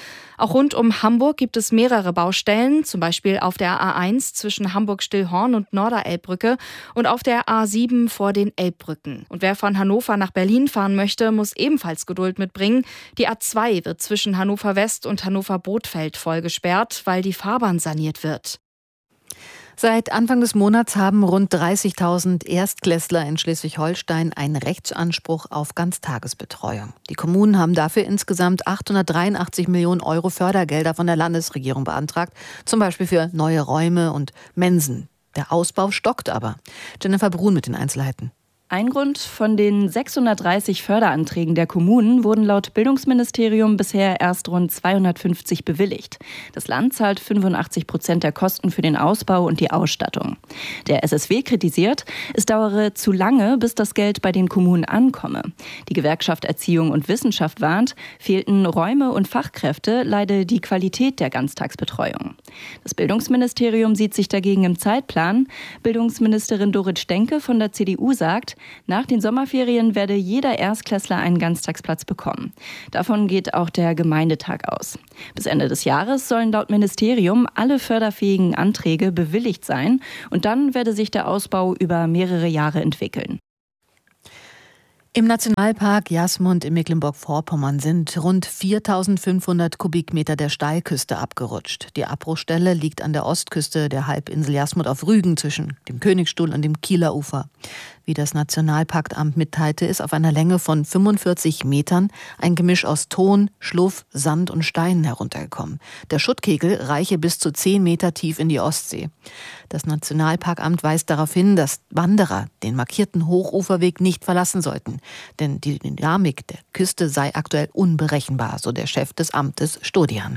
Auch rund um Hamburg gibt es mehrere Baustellen, zum Beispiel auf der A eins zwischen Hamburg-Stillhorn und Norderelbbrücke und auf der A sieben vor den Elbbrücken. Und wer von Hannover nach Berlin fahren möchte, muss ebenfalls Geduld mitbringen. Die A zwei wird zwischen Hannover West und Hannover Bothfeld voll gesperrt, weil die Fahrbahn saniert wird. Seit Anfang des Monats haben rund dreißigtausend Erstklässler in Schleswig-Holstein einen Rechtsanspruch auf Ganztagesbetreuung. Die Kommunen haben dafür insgesamt achthundertdreiundachtzig Millionen Euro Fördergelder von der Landesregierung beantragt, zum Beispiel für neue Räume und Mensen. Der Ausbau stockt aber. Jennifer Brun mit den Einzelheiten. Ein Grund: von den sechshundertdreißig Förderanträgen der Kommunen wurden laut Bildungsministerium bisher erst rund zweihundertfünfzig bewilligt. Das Land zahlt fünfundachtzig Prozent der Kosten für den Ausbau und die Ausstattung. Der S S W kritisiert, es dauere zu lange, bis das Geld bei den Kommunen ankomme. Die Gewerkschaft Erziehung und Wissenschaft warnt, fehlten Räume und Fachkräfte, leide die Qualität der Ganztagsbetreuung. Das Bildungsministerium sieht sich dagegen im Zeitplan. Bildungsministerin Dorit Stenke von der C D U sagt, nach den Sommerferien werde jeder Erstklässler einen Ganztagsplatz bekommen. Davon geht auch der Gemeindetag aus. Bis Ende des Jahres sollen laut Ministerium alle förderfähigen Anträge bewilligt sein und dann werde sich der Ausbau über mehrere Jahre entwickeln. Im Nationalpark Jasmund in Mecklenburg-Vorpommern sind rund viertausendfünfhundert Kubikmeter der Steilküste abgerutscht. Die Abbruchstelle liegt an der Ostküste der Halbinsel Jasmund auf Rügen zwischen dem Königsstuhl und dem Kieler Ufer. Wie das Nationalparkamt mitteilte, ist auf einer Länge von fünfundvierzig Metern ein Gemisch aus Ton, Schluff, Sand und Steinen heruntergekommen. Der Schuttkegel reiche bis zu zehn Meter tief in die Ostsee. Das Nationalparkamt weist darauf hin, dass Wanderer den markierten Hochuferweg nicht verlassen sollten. Denn die Dynamik der Küste sei aktuell unberechenbar, so der Chef des Amtes Stodian.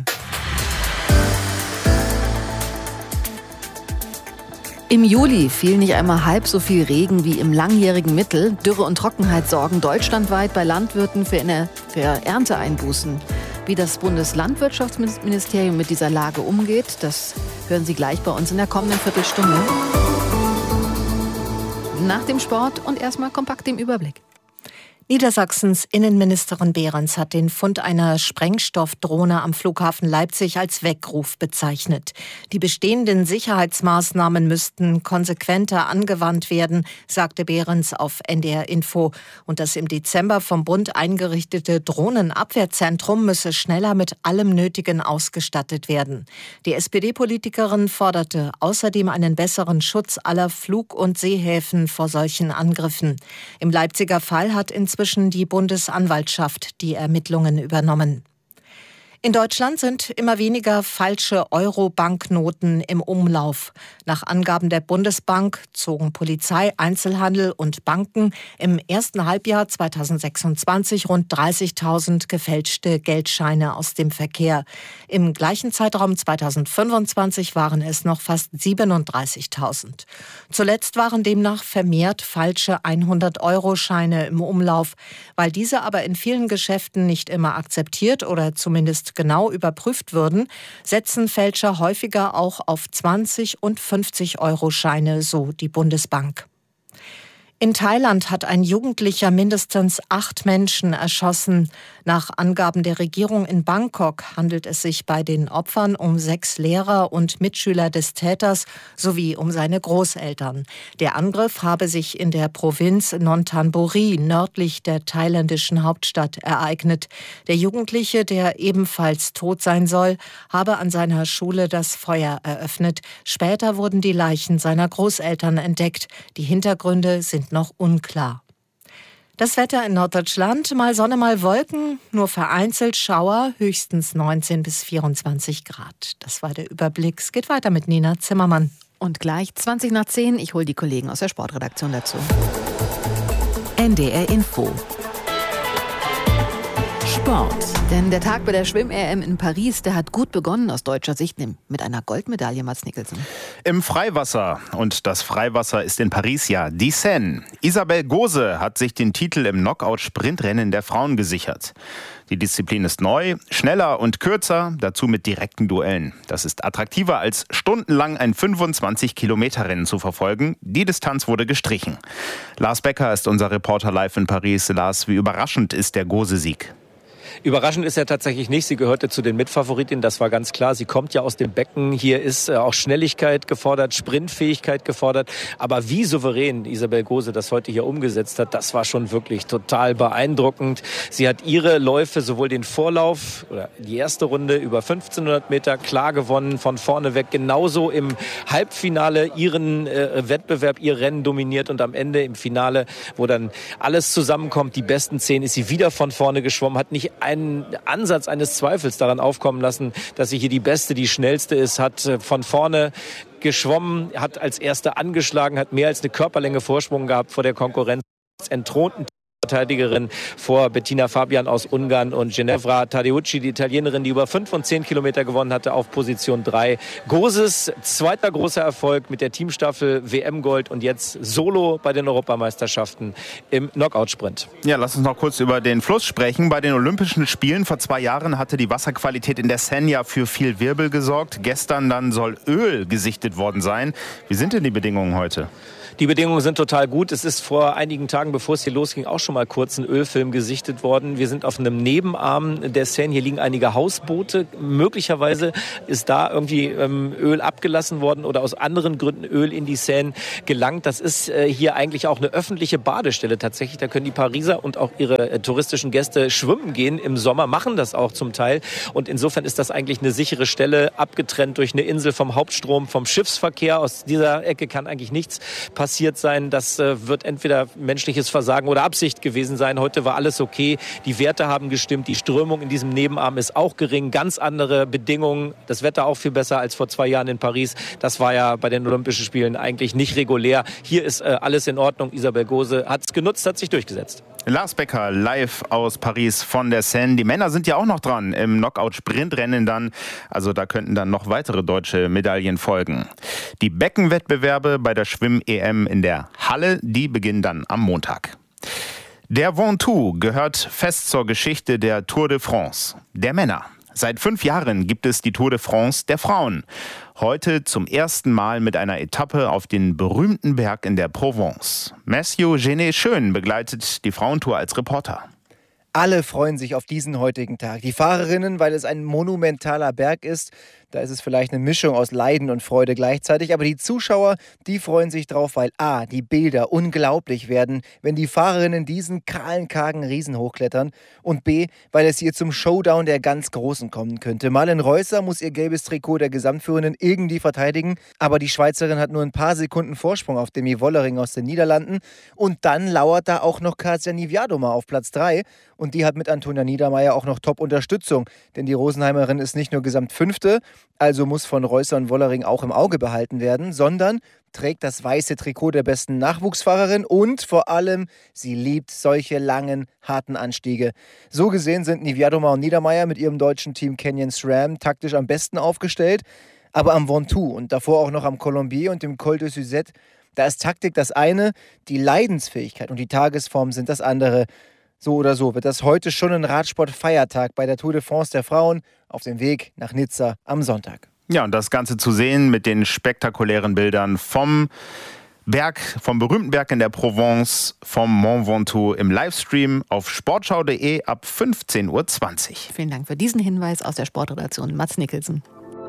Im Juli fiel nicht einmal halb so viel Regen wie im langjährigen Mittel. Dürre und Trockenheit sorgen deutschlandweit bei Landwirten für, eine, für Ernteeinbußen. Wie das Bundeslandwirtschaftsministerium mit dieser Lage umgeht, das hören Sie gleich bei uns in der kommenden Viertelstunde. Nach dem Sport und erstmal kompakt im Überblick. Niedersachsens Innenministerin Behrens hat den Fund einer Sprengstoffdrohne am Flughafen Leipzig als Weckruf bezeichnet. Die bestehenden Sicherheitsmaßnahmen müssten konsequenter angewandt werden, sagte Behrens auf N D R Info. Und das im Dezember vom Bund eingerichtete Drohnenabwehrzentrum müsse schneller mit allem Nötigen ausgestattet werden. Die S P D-Politikerin forderte außerdem einen besseren Schutz aller Flug- und Seehäfen vor solchen Angriffen. Im Leipziger Fall hat inzwischen Inzwischen die Bundesanwaltschaft die Ermittlungen übernommen. In Deutschland sind immer weniger falsche Euro-Banknoten im Umlauf. Nach Angaben der Bundesbank zogen Polizei, Einzelhandel und Banken im ersten Halbjahr zweitausendsechsundzwanzig rund dreißigtausend gefälschte Geldscheine aus dem Verkehr. Im gleichen Zeitraum zweitausendfünfundzwanzig waren es noch fast siebenunddreißigtausend. Zuletzt waren demnach vermehrt falsche hundert-Euro-Scheine im Umlauf. Weil diese aber in vielen Geschäften nicht immer akzeptiert oder zumindest genau überprüft würden, setzen Fälscher häufiger auch auf zwanzig- und fünfzig-Euro-Scheine, so die Bundesbank. In Thailand hat ein Jugendlicher mindestens acht Menschen erschossen. Nach Angaben der Regierung in Bangkok handelt es sich bei den Opfern um sechs Lehrer und Mitschüler des Täters sowie um seine Großeltern. Der Angriff habe sich in der Provinz Nonthaburi nördlich der thailändischen Hauptstadt ereignet. Der Jugendliche, der ebenfalls tot sein soll, habe an seiner Schule das Feuer eröffnet. Später wurden die Leichen seiner Großeltern entdeckt. Die Hintergründe sind noch unklar. Das Wetter in Norddeutschland, mal Sonne, mal Wolken, nur vereinzelt Schauer, höchstens neunzehn bis vierundzwanzig Grad. Das war der Überblick. Es geht weiter mit Nina Zimmermann. Und gleich zwanzig nach zehn, ich hole die Kollegen aus der Sportredaktion dazu. N D R Info. Sport. Denn der Tag bei der Schwimm-E M in Paris, der hat gut begonnen aus deutscher Sicht mit einer Goldmedaille, Mats Nicholson. Im Freiwasser. Und das Freiwasser ist in Paris ja die Seine. Isabel Gose hat sich den Titel im Knockout-Sprintrennen der Frauen gesichert. Die Disziplin ist neu, schneller und kürzer, dazu mit direkten Duellen. Das ist attraktiver als stundenlang ein fünfundzwanzig-Kilometer-Rennen zu verfolgen. Die Distanz wurde gestrichen. Lars Becker ist unser Reporter live in Paris. Lars, wie überraschend ist der Gose-Sieg? Überraschend ist er tatsächlich nicht. Sie gehörte zu den Mitfavoritinnen, das war ganz klar. Sie kommt ja aus dem Becken. Hier ist auch Schnelligkeit gefordert, Sprintfähigkeit gefordert. Aber wie souverän Isabel Gose das heute hier umgesetzt hat, das war schon wirklich total beeindruckend. Sie hat ihre Läufe, sowohl den Vorlauf oder die erste Runde über fünfzehnhundert Meter klar gewonnen, von vorne weg. Genauso im Halbfinale ihren äh, Wettbewerb, ihr Rennen dominiert und am Ende im Finale, wo dann alles zusammenkommt, die besten zehn, ist sie wieder von vorne geschwommen, hat nicht einen Ansatz eines Zweifels daran aufkommen lassen, dass sie hier die Beste, die Schnellste ist, hat von vorne geschwommen, hat als Erste angeschlagen, hat mehr als eine Körperlänge Vorsprung gehabt vor der Konkurrenz, entthronten Verteidigerin vor Bettina Fabian aus Ungarn und Ginevra Tadeucci, die Italienerin, die über fünf und zehn Kilometer gewonnen hatte, auf Position drei. Goses zweiter großer Erfolg mit der Teamstaffel W M-Gold und jetzt solo bei den Europameisterschaften im Knockout-Sprint. Ja, lass uns noch kurz über den Fluss sprechen. Bei den Olympischen Spielen vor zwei Jahren hatte die Wasserqualität in der Seine ja für viel Wirbel gesorgt. Gestern dann soll Öl gesichtet worden sein. Wie sind denn die Bedingungen heute? Die Bedingungen sind total gut. Es ist vor einigen Tagen, bevor es hier losging, auch schon mal kurz ein Ölfilm gesichtet worden. Wir sind auf einem Nebenarm der Seine. Hier liegen einige Hausboote. Möglicherweise ist da irgendwie ähm, Öl abgelassen worden oder aus anderen Gründen Öl in die Seine gelangt. Das ist äh, hier eigentlich auch eine öffentliche Badestelle tatsächlich. Da können die Pariser und auch ihre äh, touristischen Gäste schwimmen gehen im Sommer, machen das auch zum Teil. Und insofern ist das eigentlich eine sichere Stelle, abgetrennt durch eine Insel vom Hauptstrom, vom Schiffsverkehr. Aus dieser Ecke kann eigentlich nichts passieren. passiert sein. Das äh, wird entweder menschliches Versagen oder Absicht gewesen sein. Heute war alles okay. Die Werte haben gestimmt. Die Strömung in diesem Nebenarm ist auch gering. Ganz andere Bedingungen. Das Wetter auch viel besser als vor zwei Jahren in Paris. Das war ja bei den Olympischen Spielen eigentlich nicht regulär. Hier ist äh, alles in Ordnung. Isabel Gose hat es genutzt, hat sich durchgesetzt. Lars Becker live aus Paris von der Seine. Die Männer sind ja auch noch dran im Knockout-Sprintrennen dann. Also da könnten dann noch weitere deutsche Medaillen folgen. Die Beckenwettbewerbe bei der Schwimm-E M in der Halle, die beginnen dann am Montag. Der Ventoux gehört fest zur Geschichte der Tour de France, der Männer. Seit fünf Jahren gibt es die Tour de France der Frauen. Heute zum ersten Mal mit einer Etappe auf den berühmten Berg in der Provence. Mathieu Genet-Schön begleitet die Frauentour als Reporter. Alle freuen sich auf diesen heutigen Tag. Die Fahrerinnen, weil es ein monumentaler Berg ist. Da ist es vielleicht eine Mischung aus Leiden und Freude gleichzeitig. Aber die Zuschauer, die freuen sich drauf, weil A, die Bilder unglaublich werden, wenn die Fahrerinnen diesen kahlen, kargen Riesen hochklettern. Und B, weil es hier zum Showdown der ganz Großen kommen könnte. Malin Reusser muss ihr gelbes Trikot der Gesamtführenden irgendwie verteidigen. Aber die Schweizerin hat nur ein paar Sekunden Vorsprung auf Demi Wollering aus den Niederlanden. Und dann lauert da auch noch Kasia Niewiadoma auf Platz drei. Und die hat mit Antonia Niedermeier auch noch Top-Unterstützung. Denn die Rosenheimerin ist nicht nur Gesamtfünfte, also muss von Reusser und Wollering auch im Auge behalten werden, sondern trägt das weiße Trikot der besten Nachwuchsfahrerin und vor allem, sie liebt solche langen, harten Anstiege. So gesehen sind Niewiadoma und Niedermeier mit ihrem deutschen Team Canyon SRAM taktisch am besten aufgestellt. Aber am Ventoux und davor auch noch am Colombier und dem Col de Suzette, da ist Taktik das eine, die Leidensfähigkeit und die Tagesform sind das andere. So oder so wird das heute schon ein Radsport-Feiertag bei der Tour de France der Frauen auf dem Weg nach Nizza am Sonntag. Ja, und das Ganze zu sehen mit den spektakulären Bildern vom Berg, vom berühmten Berg in der Provence, vom Mont Ventoux im Livestream auf sportschau punkt de ab fünfzehn Uhr zwanzig. Vielen Dank für diesen Hinweis aus der Sportredaktion. Mats Nicholson.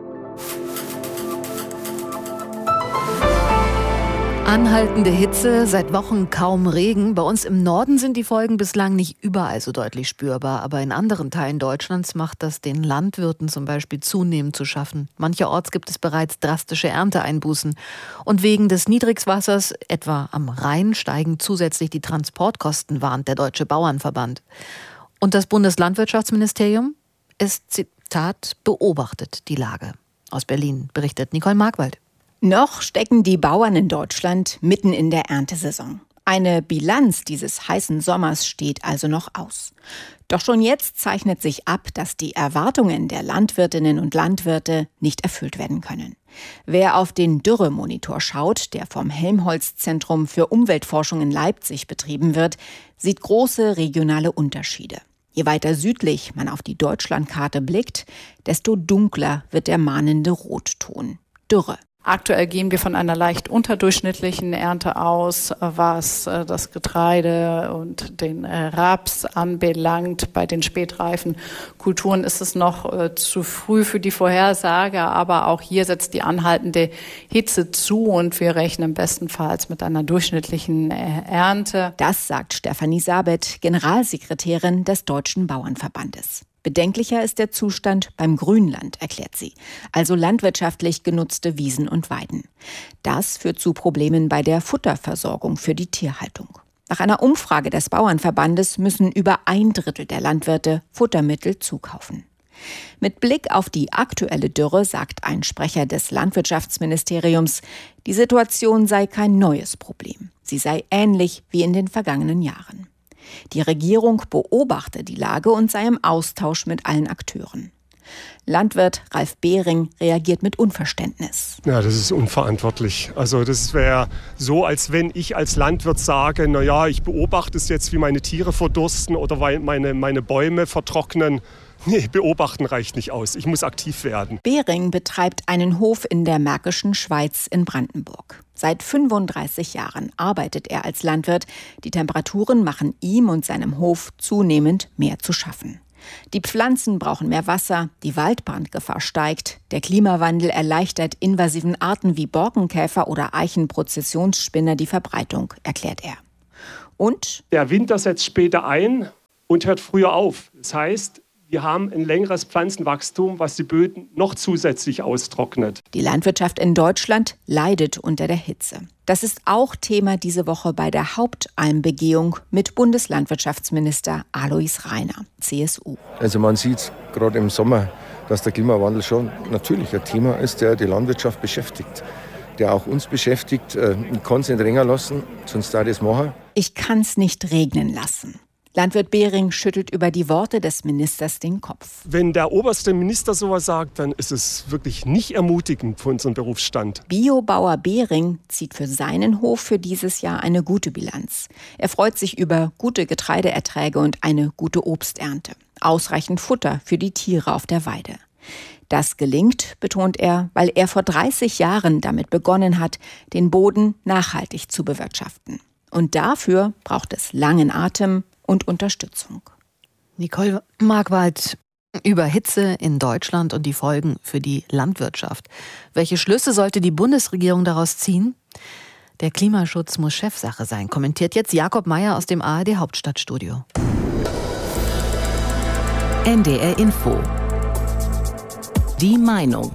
Anhaltende Hitze, seit Wochen kaum Regen. Bei uns im Norden sind die Folgen bislang nicht überall so deutlich spürbar. Aber in anderen Teilen Deutschlands macht das den Landwirten zum Beispiel zunehmend zu schaffen. Mancherorts gibt es bereits drastische Ernteeinbußen. Und wegen des Niedrigwassers, etwa am Rhein, steigen zusätzlich die Transportkosten, warnt der Deutsche Bauernverband. Und das Bundeslandwirtschaftsministerium, es, Zitat, beobachtet die Lage. Aus Berlin berichtet Nicole Markwald. Noch stecken die Bauern in Deutschland mitten in der Erntesaison. Eine Bilanz dieses heißen Sommers steht also noch aus. Doch schon jetzt zeichnet sich ab, dass die Erwartungen der Landwirtinnen und Landwirte nicht erfüllt werden können. Wer auf den Dürremonitor schaut, der vom Helmholtz-Zentrum für Umweltforschung in Leipzig betrieben wird, sieht große regionale Unterschiede. Je weiter südlich man auf die Deutschlandkarte blickt, desto dunkler wird der mahnende Rotton. Dürre. Aktuell gehen wir von einer leicht unterdurchschnittlichen Ernte aus, was das Getreide und den Raps anbelangt. Bei den spätreifen Kulturen ist es noch zu früh für die Vorhersage, aber auch hier setzt die anhaltende Hitze zu und wir rechnen bestenfalls mit einer durchschnittlichen Ernte. Das sagt Stefanie Sabet, Generalsekretärin des Deutschen Bauernverbandes. Bedenklicher ist der Zustand beim Grünland, erklärt sie, also landwirtschaftlich genutzte Wiesen und Weiden. Das führt zu Problemen bei der Futterversorgung für die Tierhaltung. Nach einer Umfrage des Bauernverbandes müssen über ein Drittel der Landwirte Futtermittel zukaufen. Mit Blick auf die aktuelle Dürre sagt ein Sprecher des Landwirtschaftsministeriums, die Situation sei kein neues Problem. Sie sei ähnlich wie in den vergangenen Jahren. Die Regierung beobachte die Lage und sei im Austausch mit allen Akteuren. Landwirt Ralf Behring reagiert mit Unverständnis. Ja, das ist unverantwortlich. Also das wäre so, als wenn ich als Landwirt sage, na ja, ich beobachte es jetzt, wie meine Tiere verdursten oder weil meine, meine Bäume vertrocknen. Nee, beobachten reicht nicht aus. Ich muss aktiv werden. Behring betreibt einen Hof in der Märkischen Schweiz in Brandenburg. Seit fünfunddreißig Jahren arbeitet er als Landwirt. Die Temperaturen machen ihm und seinem Hof zunehmend mehr zu schaffen. Die Pflanzen brauchen mehr Wasser, die Waldbrandgefahr steigt, der Klimawandel erleichtert invasiven Arten wie Borkenkäfer oder Eichenprozessionsspinner die Verbreitung, erklärt er. Und? Der Winter setzt später ein und hört früher auf. Das heißt, wir haben ein längeres Pflanzenwachstum, was die Böden noch zusätzlich austrocknet. Die Landwirtschaft in Deutschland leidet unter der Hitze. Das ist auch Thema diese Woche bei der Hauptalmbegehung mit Bundeslandwirtschaftsminister Alois Rainer, C S U. Also man sieht gerade im Sommer, dass der Klimawandel schon natürlich ein Thema ist, der die Landwirtschaft beschäftigt. Der auch uns beschäftigt. Ich kann es nicht länger lassen, sonst da das machen. Ich kann es nicht regnen lassen. Landwirt Behring schüttelt über die Worte des Ministers den Kopf. Wenn der oberste Minister sowas sagt, dann ist es wirklich nicht ermutigend für unseren Berufsstand. Biobauer Behring zieht für seinen Hof für dieses Jahr eine gute Bilanz. Er freut sich über gute Getreideerträge und eine gute Obsternte. Ausreichend Futter für die Tiere auf der Weide. Das gelingt, betont er, weil er vor dreißig Jahren damit begonnen hat, den Boden nachhaltig zu bewirtschaften. Und dafür braucht es langen Atem und Unterstützung. Nicole Markwald über Hitze in Deutschland und die Folgen für die Landwirtschaft. Welche Schlüsse sollte die Bundesregierung daraus ziehen? Der Klimaschutz muss Chefsache sein, kommentiert jetzt Jakob Meyer aus dem A R D Hauptstadtstudio. N D R Info. Die Meinung.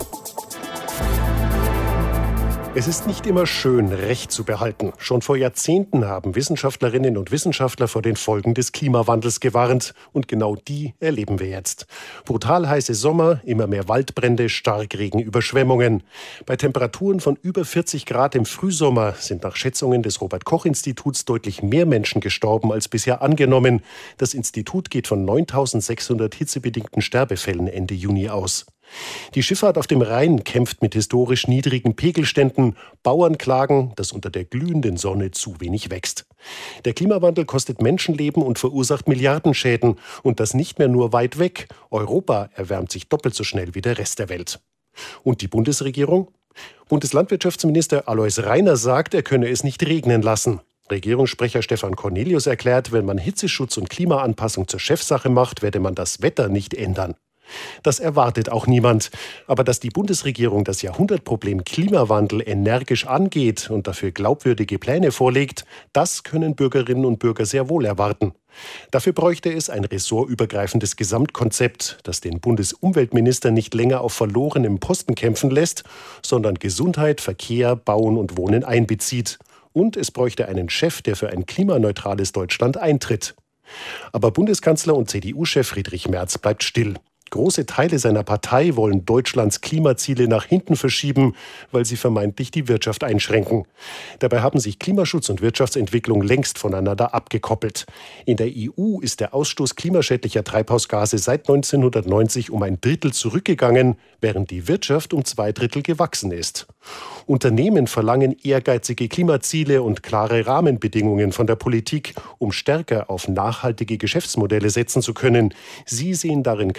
Es ist nicht immer schön, Recht zu behalten. Schon vor Jahrzehnten haben Wissenschaftlerinnen und Wissenschaftler vor den Folgen des Klimawandels gewarnt. Und genau die erleben wir jetzt. Brutal heiße Sommer, immer mehr Waldbrände, Starkregen, Überschwemmungen. Bei Temperaturen von über vierzig Grad im Frühsommer sind nach Schätzungen des Robert-Koch-Instituts deutlich mehr Menschen gestorben als bisher angenommen. Das Institut geht von neuntausendsechshundert hitzebedingten Sterbefällen Ende Juni aus. Die Schifffahrt auf dem Rhein kämpft mit historisch niedrigen Pegelständen. Bauern klagen, dass unter der glühenden Sonne zu wenig wächst. Der Klimawandel kostet Menschenleben und verursacht Milliardenschäden. Und das nicht mehr nur weit weg. Europa erwärmt sich doppelt so schnell wie der Rest der Welt. Und die Bundesregierung? Bundeslandwirtschaftsminister Alois Rainer sagt, er könne es nicht regnen lassen. Regierungssprecher Stefan Cornelius erklärt, wenn man Hitzeschutz und Klimaanpassung zur Chefsache macht, werde man das Wetter nicht ändern. Das erwartet auch niemand. Aber dass die Bundesregierung das Jahrhundertproblem Klimawandel energisch angeht und dafür glaubwürdige Pläne vorlegt, das können Bürgerinnen und Bürger sehr wohl erwarten. Dafür bräuchte es ein ressortübergreifendes Gesamtkonzept, das den Bundesumweltminister nicht länger auf verlorenem Posten kämpfen lässt, sondern Gesundheit, Verkehr, Bauen und Wohnen einbezieht. Und es bräuchte einen Chef, der für ein klimaneutrales Deutschland eintritt. Aber Bundeskanzler und C D U-Chef Friedrich Merz bleibt still. Große Teile seiner Partei wollen Deutschlands Klimaziele nach hinten verschieben, weil sie vermeintlich die Wirtschaft einschränken. Dabei haben sich Klimaschutz und Wirtschaftsentwicklung längst voneinander abgekoppelt. In der E U ist der Ausstoß klimaschädlicher Treibhausgase seit neunzehnhundertneunzig um ein Drittel zurückgegangen, während die Wirtschaft um zwei Drittel gewachsen ist. Unternehmen verlangen ehrgeizige Klimaziele und klare Rahmenbedingungen von der Politik, um stärker auf nachhaltige Geschäftsmodelle setzen zu können. Sie sehen darin kein Hindernis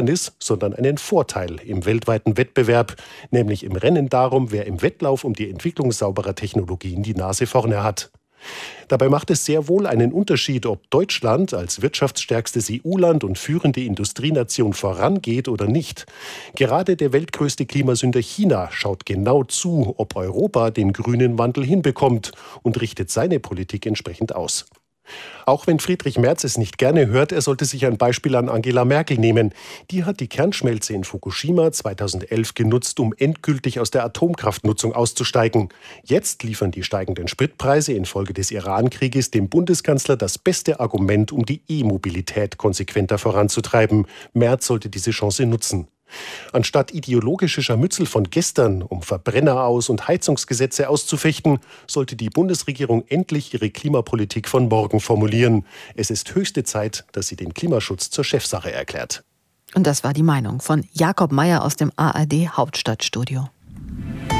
Hindernis, sondern einen Vorteil im weltweiten Wettbewerb, nämlich im Rennen darum, wer im Wettlauf um die Entwicklung sauberer Technologien die Nase vorne hat. Dabei macht es sehr wohl einen Unterschied, ob Deutschland als wirtschaftsstärkstes E U-Land und führende Industrienation vorangeht oder nicht. Gerade der weltgrößte Klimasünder China schaut genau zu, ob Europa den grünen Wandel hinbekommt und richtet seine Politik entsprechend aus. Auch wenn Friedrich Merz es nicht gerne hört, er sollte sich ein Beispiel an Angela Merkel nehmen. Die hat die Kernschmelze in Fukushima zweitausendelf genutzt, um endgültig aus der Atomkraftnutzung auszusteigen. Jetzt liefern die steigenden Spritpreise infolge des Iran-Krieges dem Bundeskanzler das beste Argument, um die E-Mobilität konsequenter voranzutreiben. Merz sollte diese Chance nutzen. Anstatt ideologische Scharmützel von gestern, um Verbrenner aus- und Heizungsgesetze auszufechten, sollte die Bundesregierung endlich ihre Klimapolitik von morgen formulieren. Es ist höchste Zeit, dass sie den Klimaschutz zur Chefsache erklärt. Und das war die Meinung von Jakob Meyer aus dem A R D Hauptstadtstudio.